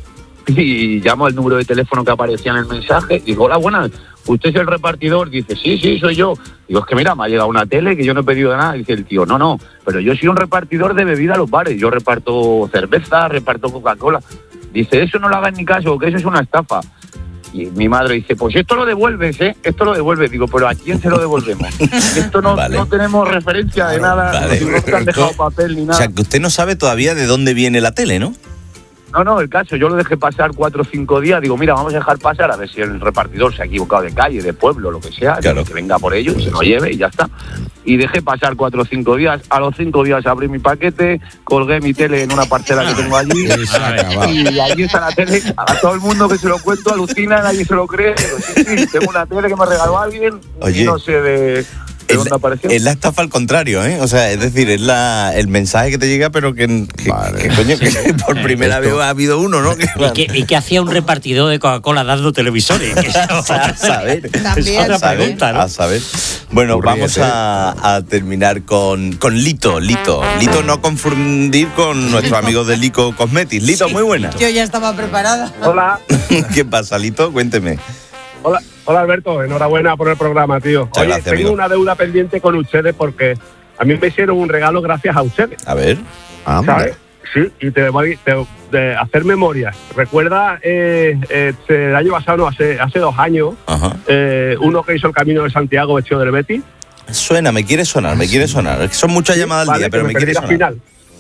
[SPEAKER 8] Y llamo al número de teléfono que aparecía en el mensaje. Digo, hola, buenas, ¿usted es el repartidor? Dice, sí, sí, soy yo. Digo, es que mira, me ha llegado una tele que yo no he pedido nada. Dice el tío, no, no, pero yo soy un repartidor de bebida a los bares. Yo reparto cerveza, reparto Coca-Cola. Dice, eso no lo hagas ni caso, que eso es una estafa. Y mi madre dice, pues esto lo devuelves, ¿eh? Esto lo devuelves. Digo, pero ¿a quién se lo devolvemos? Esto no,
[SPEAKER 10] Vale.
[SPEAKER 8] no tenemos referencia de nada,
[SPEAKER 10] Vale.
[SPEAKER 8] no te han dejado papel ni
[SPEAKER 10] O
[SPEAKER 8] nada.
[SPEAKER 10] sea, que usted no sabe todavía de dónde viene la tele, ¿no?
[SPEAKER 8] No, no, el caso, yo lo dejé pasar cuatro o cinco días, digo, mira, vamos a dejar pasar a ver si el repartidor se ha equivocado de calle, de pueblo, lo que sea,
[SPEAKER 10] Claro.
[SPEAKER 8] que venga por ello y se lo lleve y ya está. Y dejé pasar cuatro o cinco días, a los cinco días abrí mi paquete, colgué mi tele en una parcela que tengo allí
[SPEAKER 19] Y se ha acabado.
[SPEAKER 8] y allí está la tele, a todo el mundo que se lo cuento alucina, nadie se lo cree, digo, sí, sí, tengo una tele que me regaló alguien
[SPEAKER 10] Oye.
[SPEAKER 8] y no sé de... ¿De
[SPEAKER 10] Es
[SPEAKER 8] dónde
[SPEAKER 10] la,
[SPEAKER 8] apareció?
[SPEAKER 10] es la estafa al contrario, ¿eh? O sea, es decir, es la, el mensaje que te llega, pero que, que,
[SPEAKER 19] Vale.
[SPEAKER 10] que, coño, que por primera vez ha habido uno, ¿no? Que,
[SPEAKER 30] ¿Y qué, y qué hacía un repartidor de Coca-Cola dando televisores? Que eso-
[SPEAKER 10] a saber.
[SPEAKER 23] También,
[SPEAKER 10] a saber,
[SPEAKER 23] también.
[SPEAKER 10] a saber. Bueno,
[SPEAKER 19] Ocurriese.
[SPEAKER 10] vamos a, a terminar con, con Lito, Lito. Lito no confundir con nuestro amigo de Lico Cosmetics. Lito, muy buena.
[SPEAKER 23] Yo ya estaba preparada.
[SPEAKER 8] Hola,
[SPEAKER 10] ¿Qué pasa, Lito? Cuénteme.
[SPEAKER 8] hola, hola Alberto, enhorabuena por el programa, tío.
[SPEAKER 10] Muchas
[SPEAKER 8] Oye,
[SPEAKER 10] gracias,
[SPEAKER 8] tengo
[SPEAKER 10] amigo.
[SPEAKER 8] una deuda pendiente con ustedes porque a mí me hicieron un regalo gracias a ustedes.
[SPEAKER 10] A ver.
[SPEAKER 8] ¿Sabes? Sí, y te voy te- de hacer memoria. Recuerda, eh, eh, el año pasado, no, hace, hace dos años,
[SPEAKER 10] Ajá.
[SPEAKER 8] eh, uno que hizo el Camino de Santiago vestido del Betis.
[SPEAKER 10] Suena, me quiere sonar, me quiere sonar. Es que son muchas llamadas al
[SPEAKER 8] Vale,
[SPEAKER 10] día,
[SPEAKER 8] que
[SPEAKER 10] pero me
[SPEAKER 8] perdí
[SPEAKER 10] quiere
[SPEAKER 8] la
[SPEAKER 10] sonar.
[SPEAKER 8] final.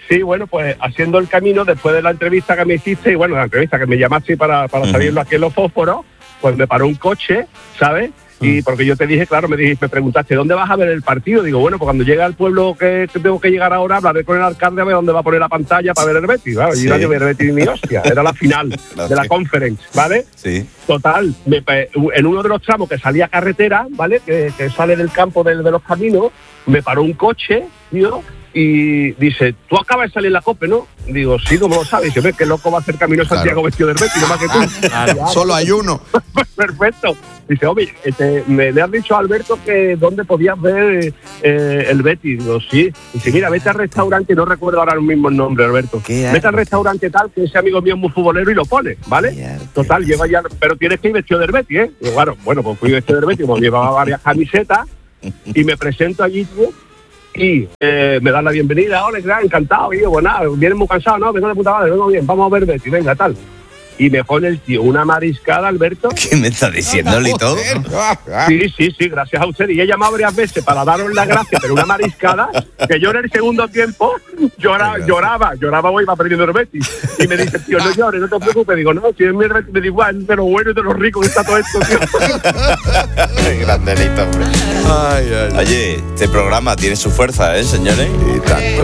[SPEAKER 9] Sí, bueno, pues haciendo el camino después de la entrevista que me hiciste, y bueno, la entrevista que me llamaste para, para salirlo aquí en los fósforos, pues me paró un coche, ¿sabes? Y porque yo te dije, claro, me dijiste, me preguntaste, ¿dónde vas a ver el partido? Digo, bueno, pues cuando llegue al pueblo que, que tengo que llegar ahora, hablaré con el alcalde a ver dónde va a poner la pantalla para ver el Betis, claro, y
[SPEAKER 27] Sí.
[SPEAKER 9] nadie ve el Betis ni hostia, era la final de la conference, ¿vale?
[SPEAKER 27] Sí.
[SPEAKER 9] Total, me, en uno de los tramos que salía carretera, ¿vale? Que, que sale del campo de, de los caminos, me paró un coche, tío, y dice, tú acabas de salir en la COPE, ¿no? Digo, sí, ¿cómo lo sabes? Dice, ves, qué loco va a hacer camino Santiago vestido del Betis, no más que tú.
[SPEAKER 10] Claro, solo hay uno.
[SPEAKER 9] Perfecto. Dice, hombre, este, me le has dicho a Alberto que dónde podías ver eh, el Betis. Digo, sí. Dice, mira, vete al restaurante, no recuerdo ahora mismo el nombre, Alberto. Vete al restaurante tal, que ese amigo mío es muy futbolero y lo pone, ¿vale? Total, lleva ya, pero tienes que ir vestido del Betis, ¿eh? Digo, bueno, bueno, pues fui vestido del Betis, como llevaba varias camisetas, y me presento allí, tío, y eh, me dan la bienvenida, hola, gran, encantado, y yo, pues nada, vienes muy cansado, no, vengo de puta madre, vengo bien, vamos a ver Betis, venga, tal. Y me pone el tío una mariscada, Alberto.
[SPEAKER 27] ¿Qué me está diciendo, Lito?
[SPEAKER 9] Sí, sí, sí, gracias a usted. Y he llamado varias veces para daros las gracias, pero una mariscada, que yo en el segundo tiempo lloraba, lloraba, lloraba hoy, iba perdiendo el Betis. Y me dice, tío, no llores, no te preocupes. Digo, no, si es mi Betis, me da igual, de lo bueno y de lo rico que está todo esto, tío.
[SPEAKER 27] Qué grande, Lito, hombre. Ay, ay. Oye, este programa tiene su fuerza, ¿eh, señores? Y tanto.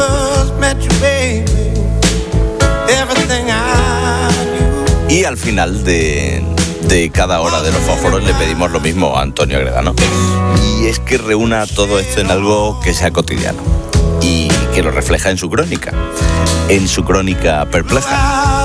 [SPEAKER 27] Y al final de, de cada hora de los fósforos le pedimos lo mismo a Antonio Agredano. Y es que reúna todo esto en algo que sea cotidiano y que lo refleja en su crónica. En su crónica perpleja.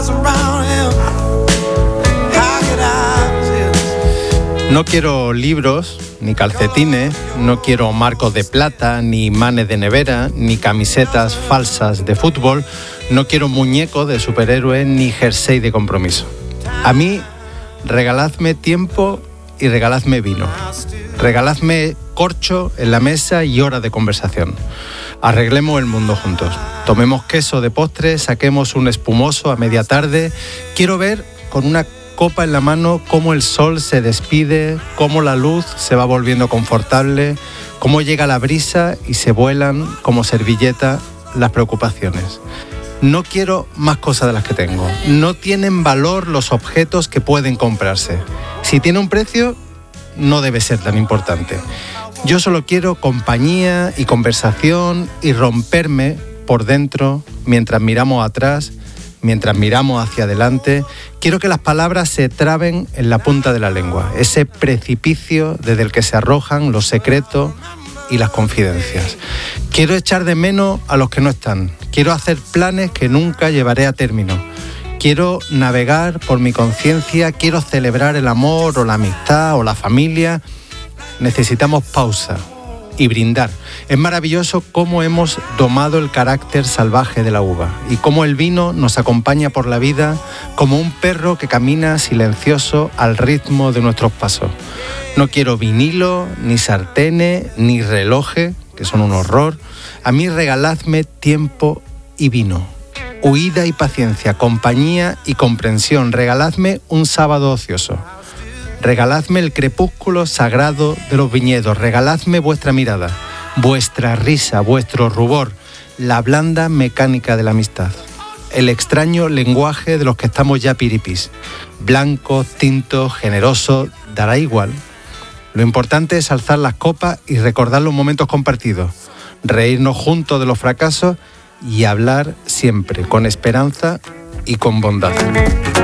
[SPEAKER 28] No quiero libros, ni calcetines, no quiero marcos de plata, ni imanes de nevera, ni camisetas falsas de fútbol, no quiero muñecos de superhéroe, ni jersey de compromiso. A mí, regaladme tiempo y regaladme vino. Regaladme corcho en la mesa y hora de conversación. Arreglemos el mundo juntos. Tomemos queso de postre, saquemos un espumoso a media tarde. Quiero ver con una copa en la mano cómo el sol se despide, cómo la luz se va volviendo confortable, cómo llega la brisa y se vuelan como servilleta las preocupaciones. No quiero más cosas de las que tengo. No tienen valor los objetos que pueden comprarse. Si tiene un precio, no debe ser tan importante. Yo solo quiero compañía y conversación y romperme por dentro mientras miramos atrás, mientras miramos hacia adelante. Quiero que las palabras se traben en la punta de la lengua, ese precipicio desde el que se arrojan los secretos y las confidencias. Quiero echar de menos a los que no están. Quiero hacer planes que nunca llevaré a término. Quiero navegar por mi conciencia, quiero celebrar el amor o la amistad o la familia. Necesitamos pausa y brindar. Es maravilloso cómo hemos domado el carácter salvaje de la uva y cómo el vino nos acompaña por la vida como un perro que camina silencioso al ritmo de nuestros pasos. No quiero vinilo, ni sartenes, ni relojes, que son un horror. A mí regaladme tiempo y vino. Huida y paciencia, compañía y comprensión. Regaladme un sábado ocioso. Regaladme el crepúsculo sagrado de los viñedos. Regaladme vuestra mirada, vuestra risa, vuestro rubor, la blanda mecánica de la amistad. El extraño lenguaje de los que estamos ya piripis. Blancos, tintos, generosos, dará igual. Lo importante es alzar las copas y recordar los momentos compartidos. Reírnos juntos de los fracasos y hablar siempre con esperanza y con bondad.